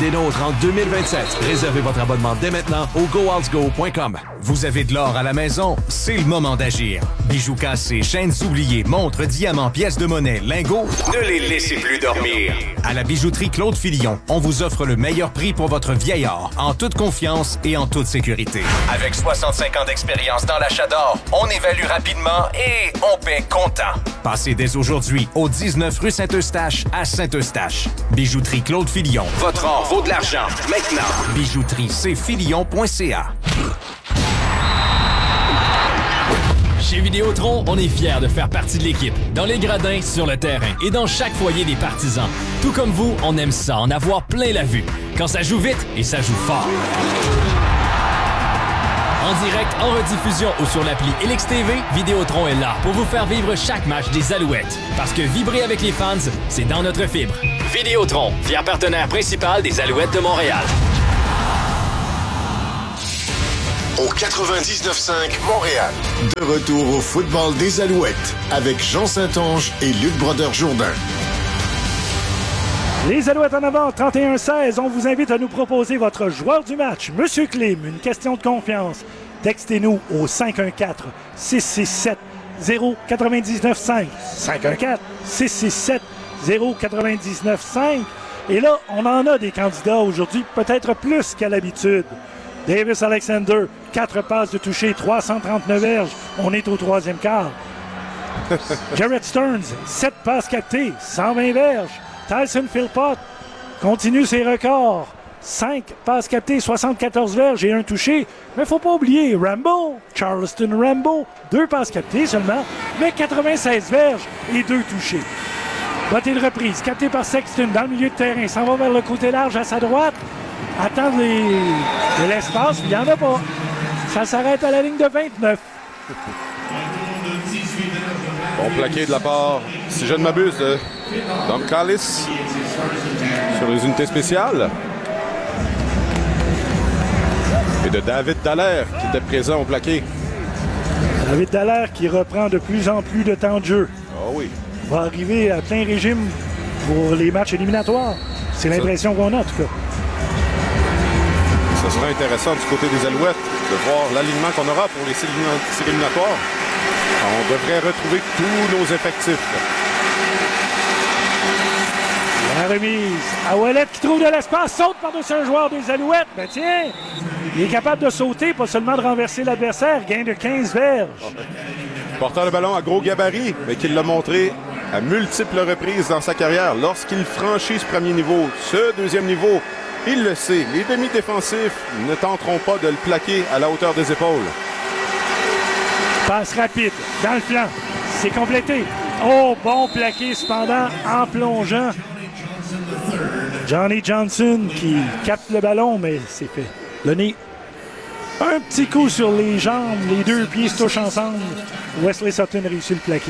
des nôtres en 2027. Réservez votre abonnement dès maintenant au goalsgo.com. Vous avez de l'or à la maison? C'est le moment d'agir. Bijoux cassés, chaînes oubliées, montres, diamants, pièces de monnaie, lingots, ne les laissez plus dormir. À la bijouterie Claude Fillon, on vous offre le meilleur prix pour votre vieil or, en toute confiance et en toute sécurité. Avec 65 ans d'expérience dans l'achat d'or, on évalue rapidement et on paie comptant. Passez dès aujourd'hui au 19 rue Saint-Eustache à Saint-Eustache. Bijouterie Claude Fillon. Votre or vaut de l'argent. Maintenant. Bijouterie-cfillon.ca. Chez Vidéotron, on est fiers de faire partie de l'équipe, dans les gradins, sur le terrain et dans chaque foyer des partisans. Tout comme vous, on aime ça, en avoir plein la vue. Quand ça joue vite et ça joue fort. En direct, en rediffusion ou sur l'appli LXTV, Vidéotron est là pour vous faire vivre chaque match des Alouettes. Parce que vibrer avec les fans, c'est dans notre fibre. Vidéotron, fier partenaire principal des Alouettes de Montréal. Au 99.5 Montréal. De retour au football des Alouettes avec Jean Saint-Onge et Luc Brodeur-Jourdain. Les Alouettes en avant, 31-16. On vous invite à nous proposer votre joueur du match. Monsieur Klim, une question de confiance. Textez-nous au 514-667-0995. 514-667-0995. Et là, on en a des candidats aujourd'hui, peut-être plus qu'à l'habitude. Davis Alexander, 4 passes de toucher, 339 verges. On est au troisième quart. Jarrett Stearns, 7 passes captées, 120 verges. Tyson Philpott continue ses records. 5 passes captées, 74 verges et un touché. Mais il ne faut pas oublier Rambo, Charleston Rambo, 2 passes captées seulement, mais 96 verges et 2 touchés. Bottée de reprise, captée par Sexton dans le milieu de terrain. S'en va vers le côté large à sa droite. Attend de l'espace, il n'y en a pas. Ça s'arrête à la ligne de 29. Bon plaqué de la part, si je ne m'abuse, de Dom Callis sur les unités spéciales. Et de David Dallaire qui était présent au plaqué. David Dallaire qui reprend de plus en plus de temps de jeu. Ah oui. Va arriver à plein régime pour les matchs éliminatoires. C'est l'impression qu'on a en tout cas. Ce sera intéressant du côté des Alouettes de voir l'alignement qu'on aura pour les séries éliminatoires. On devrait retrouver tous nos effectifs. La remise à Ouellet qui trouve de l'espace, saute par-dessus un joueur des Alouettes. Ben tiens, il est capable de sauter, pas seulement de renverser l'adversaire. Gain de 15 verges. Porteur de ballon à gros gabarit, mais qu'il l'a montré à multiples reprises dans sa carrière. Lorsqu'il franchit ce premier niveau, ce deuxième niveau, il le sait. Les demi-défensifs ne tenteront pas de le plaquer à la hauteur des épaules. Passe rapide dans le flanc. C'est complété. Oh, bon plaqué cependant en plongeant. Johnny Johnson qui capte le ballon, mais c'est fait. Le nez. Un petit coup sur les jambes. Les deux pieds se touchent ensemble. Wesley Sutton réussit le plaqué.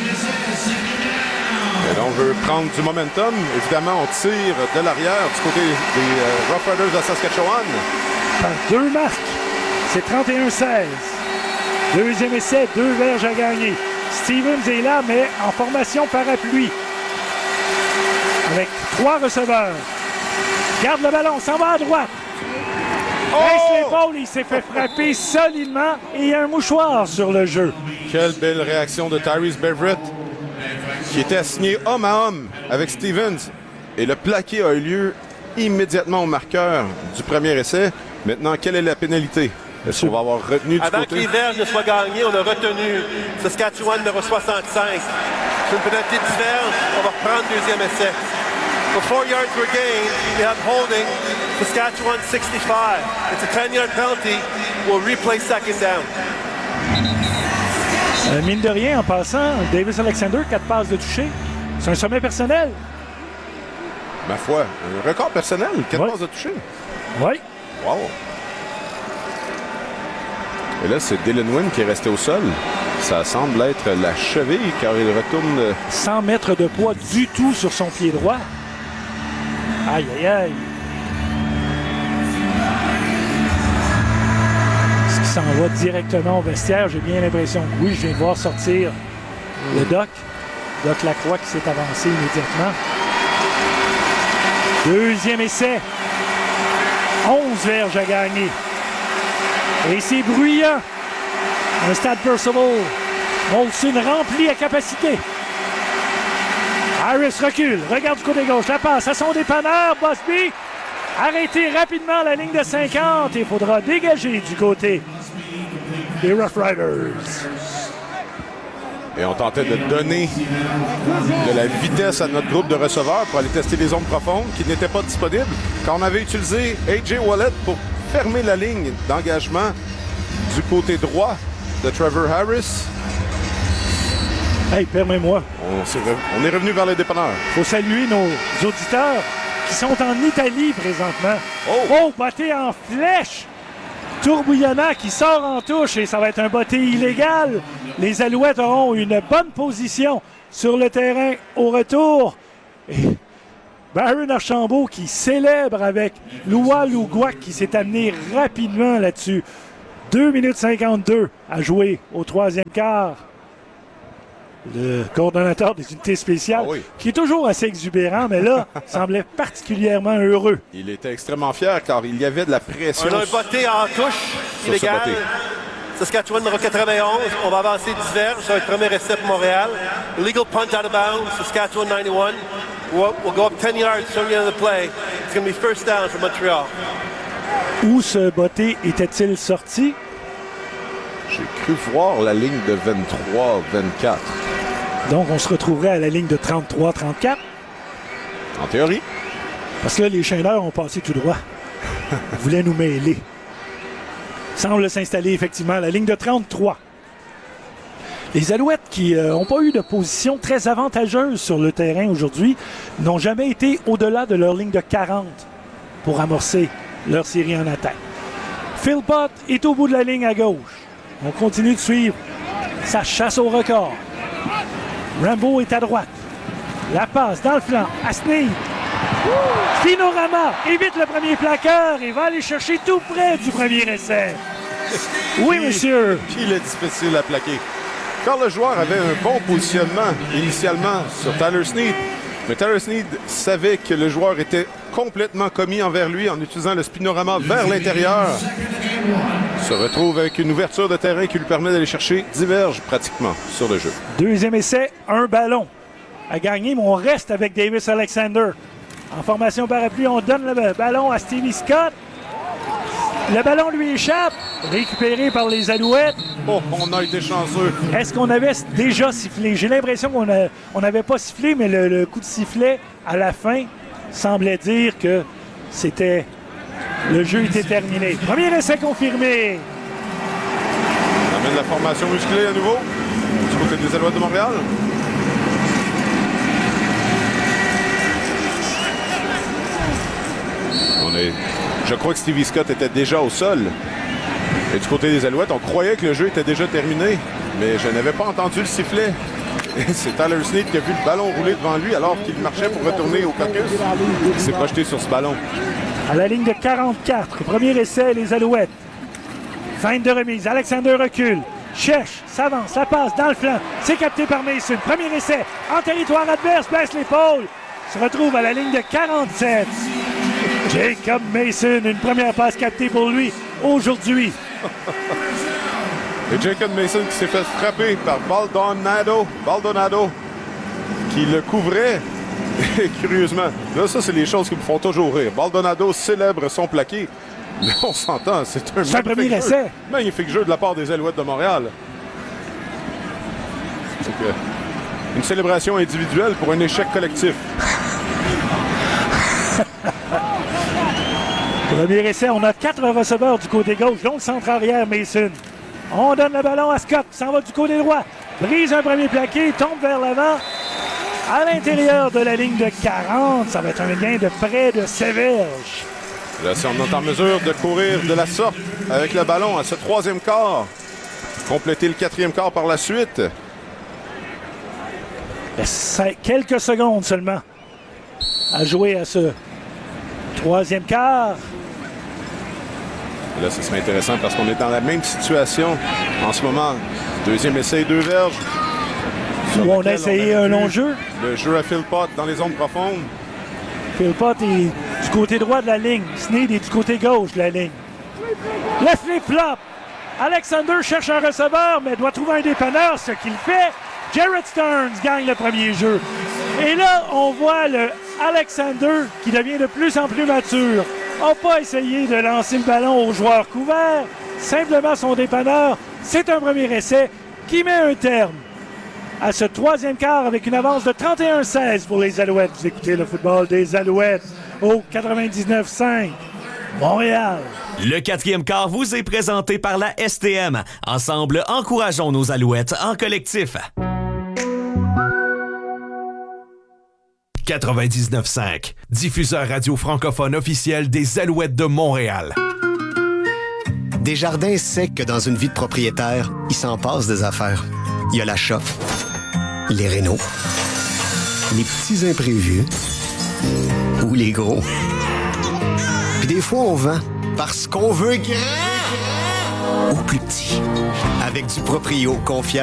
Et là, on veut prendre du momentum. Évidemment, on tire de l'arrière du côté des Rough Riders de Saskatchewan. Par 2 marques. C'est 31-16. Deuxième essai, 2 verges à gagner. Stevens est là, mais en formation parapluie. Avec 3 receveurs. Garde le ballon, s'en va à droite. Baisse l'épaule, il s'est fait frapper solidement et il y a un mouchoir sur le jeu. Quelle belle réaction de Tyrese Beverett, qui était assigné homme à homme avec Stevens. Et le plaqué a eu lieu immédiatement au marqueur du premier essai. Maintenant, quelle est la pénalité? Est-ce qu'on va avoir retenu du Avant côté? que les verges ne soient gagnés, on a retenu Saskatchewan numéro 65. C'est une pénalité de 10 verges. On va reprendre le deuxième essai. For 4 yards were gained, they have holding Saskatchewan 65. It's a 10-yard penalty. We'll replay second down. Mine de rien, en passant, Davis Alexander, 4 passes de toucher. C'est un sommet personnel. Ma foi, un record personnel, 4 passes de toucher. Oui. Wow. Et là, c'est Dylan Wynn qui est resté au sol. Ça semble être la cheville car il retourne... Sans mettre de poids du tout sur son pied droit. Aïe, aïe, aïe. Est-ce qu'il s'en va directement au vestiaire? J'ai bien l'impression que oui. Je viens de voir sortir le Doc. Doc Lacroix qui s'est avancé immédiatement. Deuxième essai. 11 verges à gagner. Et c'est bruyant. Un stade Percival Molson rempli à capacité. Harris recule, regarde du côté gauche, la passe à son dépanneur, Busby. Arrêté rapidement à la ligne de 50 et il faudra dégager du côté des Rough Riders. Et on tentait de donner de la vitesse à notre groupe de receveurs pour aller tester les zones profondes qui n'étaient pas disponibles. Quand on avait utilisé A.J. Wallet pour fermer la ligne d'engagement du côté droit de Trevor Harris. Hey, permets-moi. On est revenu vers le dépanneur. Il faut saluer nos auditeurs qui sont en Italie présentement. Oh, botté en flèche! Tourbouillonnant qui sort en touche et ça va être un botté illégal. Les Alouettes auront une bonne position sur le terrain au retour. Et Baron Archambault qui célèbre avec Loua Lougouac qui s'est amené rapidement là-dessus. 2 minutes 52 à jouer au troisième quart. Le coordonnateur des unités spéciales, qui est toujours assez exubérant, mais là, semblait particulièrement heureux. Il était extrêmement fier car il y avait de la pression. On a un botté en touche illégal. Saskatchewan numéro 91. On va avancer 10 verges. Ça va être le premier essai pour Montréal. Legal punt out of bounds. Saskatchewan 91. We'll go up 10 yards from the end of the play. It's going to be first down for Montreal. Où ce botté était-il sorti? J'ai cru voir la ligne de 23-24. Donc, on se retrouverait à la ligne de 33-34? En théorie. Parce que là, les chaîneurs ont passé tout droit. Ils voulaient nous mêler. Semble s'installer effectivement à la ligne de 33. Les Alouettes qui n'ont pas eu de position très avantageuse sur le terrain aujourd'hui n'ont jamais été au-delà de leur ligne de 40 pour amorcer leur série en attaque. Philpott est au bout de la ligne à gauche. On continue de suivre sa chasse au record. Rambo est à droite. La passe dans le flanc à Sneed. Spinorama évite le premier plaqueur et va aller chercher tout près du premier essai. Oui, monsieur. Puis il est difficile à plaquer. Car le joueur avait un bon positionnement initialement sur Tyler Sneed. Mais Tyler Sneed savait que le joueur était complètement commis envers lui en utilisant le spinorama vers l'intérieur. Se retrouve avec une ouverture de terrain qui lui permet d'aller chercher 10 verges pratiquement sur le jeu. Deuxième essai, un ballon à gagner, mais on reste avec Davis Alexander. En formation parapluie, on donne le ballon à Stevie Scott. Le ballon lui échappe, récupéré par les Alouettes. Oh, on a été chanceux. Est-ce qu'on avait déjà sifflé? J'ai l'impression qu'on n'avait pas sifflé, mais le coup de sifflet à la fin semblait dire que le jeu était terminé. Premier essai confirmé. On amène la formation musclée à nouveau du côté des Alouettes de Montréal. Je crois que Stevie Scott était déjà au sol. Et du côté des Alouettes, on croyait que le jeu était déjà terminé, mais je n'avais pas entendu le sifflet. Et c'est Tyler Sneed qui a vu le ballon rouler devant lui alors qu'il marchait pour retourner au caucus. Il s'est projeté sur ce ballon. À la ligne de 44, premier essai, les Alouettes. Feinte de remise, Alexander recule. Cherche, s'avance, la passe dans le flanc. C'est capté par Mason. Premier essai en territoire adverse, baisse l'épaule. Se retrouve à la ligne de 47. Jacob Mason, une première passe captée pour lui aujourd'hui. Et Jacob Mason qui s'est fait frapper par Baldonado qui le couvrait. Et curieusement, là, ça, c'est les choses qui me font toujours rire. Baldonado célèbre son plaqué. Mais on s'entend, c'est un magnifique jeu de la part des Alouettes de Montréal. Donc, une célébration individuelle pour un échec collectif. Premier essai, on a 4 receveurs du côté gauche, dont le centre arrière Mason. On donne le ballon à Scott, s'en va du côté droit. Brise un premier plaqué, tombe vers l'avant. À l'intérieur de la ligne de 40, ça va être un gain de près de 7 verges. Là, si on est en mesure de courir de la sorte avec le ballon à ce troisième quart, compléter le quatrième quart par la suite. Quelques secondes seulement à jouer à ce troisième quart. Là, ce serait intéressant parce qu'on est dans la même situation en ce moment. Deuxième essai, 2 verges. Où on a essayé un long jeu. Le jeu à Philpott dans les zones profondes. Philpott est du côté droit de la ligne. Snead est du côté gauche de la ligne. Le flip-flop. Alexander cherche un receveur, mais doit trouver un dépanneur, ce qu'il fait. Jared Stearns gagne le premier jeu. Et là, on voit le Alexander qui devient de plus en plus mature. N'a pas essayé de lancer le ballon au joueur couvert. Simplement son dépanneur. C'est un premier essai qui met un terme à ce troisième quart avec une avance de 31-16 pour les Alouettes. Vous écoutez le football des Alouettes au 99.5 Montréal. Le quatrième quart vous est présenté par la STM. Ensemble, encourageons nos Alouettes en collectif. 99.5, diffuseur radio francophone officiel des Alouettes de Montréal. Des jardins secs que dans une vie de propriétaire, il s'en passe des affaires. Il y a l'achat, les rénaux, les petits imprévus ou les gros. Puis des fois, on vend parce qu'on veut grand ou plus petit. Avec du proprio confiant.